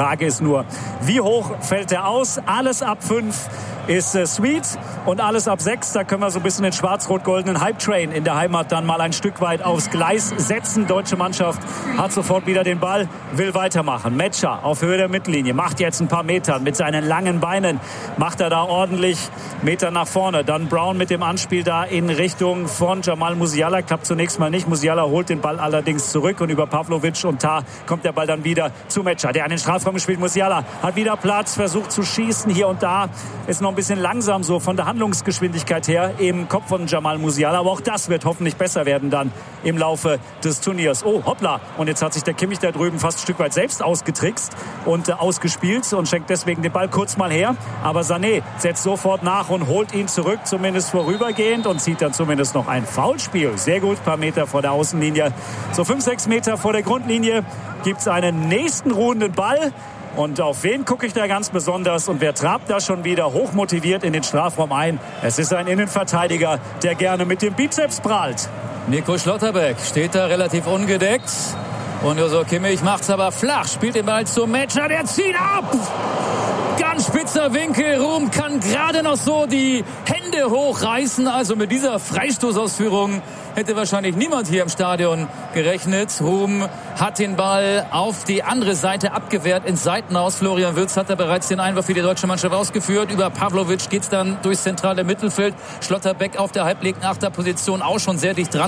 Speaker 2: Frage ist nur, wie hoch fällt er aus? Alles ab 5 ist sweet und alles ab 6, da können wir so ein bisschen den schwarz-rot-goldenen Hype-Train in der Heimat dann mal ein Stück weit aufs Gleis setzen. Deutsche Mannschaft hat sofort wieder den Ball, will weitermachen. Metscher auf Höhe der Mittellinie, macht jetzt ein paar Meter mit seinen langen Beinen, macht er da ordentlich Meter nach vorne. Dann Brown mit dem Anspiel da in Richtung von Jamal Musiala, klappt zunächst mal nicht. Musiala holt den Ball allerdings zurück und über Pavlovic und Tah kommt der Ball dann wieder zu Metscher, der an den Strafraum spielt. Musiala hat wieder Platz, versucht zu schießen hier und da, ist noch ein bisschen langsam so von der Handlungsgeschwindigkeit her im Kopf von Jamal Musiala, aber auch das wird hoffentlich besser werden dann im Laufe des Turniers. Oh, hoppla, und jetzt hat sich der Kimmich da drüben fast ein Stück weit selbst ausgetrickst und ausgespielt und schenkt deswegen den Ball kurz mal her, aber Sané setzt sofort nach und holt ihn zurück, zumindest vorübergehend, und zieht dann zumindest noch ein Foulspiel. Sehr gut, ein paar Meter vor der Außenlinie. So 5-6 Meter vor der Grundlinie gibt es einen nächsten ruhenden Ball. Und auf wen gucke ich da ganz besonders? Und wer trabt da schon wieder hochmotiviert in den Strafraum ein? Es ist ein Innenverteidiger, der gerne mit dem Bizeps prahlt.
Speaker 1: Nico Schlotterbeck steht da relativ ungedeckt. Und Joshua Kimmich macht's aber flach, spielt den Ball zu Metscher, der zieht ab! Ganz spitzer Winkel, Ruhm kann gerade noch so die Hände hochreißen. Also mit dieser Freistoßausführung hätte wahrscheinlich niemand hier im Stadion gerechnet. Ruhm hat den Ball auf die andere Seite abgewehrt ins Seitenaus. Florian Wirtz hat da bereits den Einwurf für die deutsche Mannschaft ausgeführt. Über Pavlovic geht's dann durchs zentrale Mittelfeld. Schlotterbeck auf der halblinken Achterposition auch schon sehr dicht dran.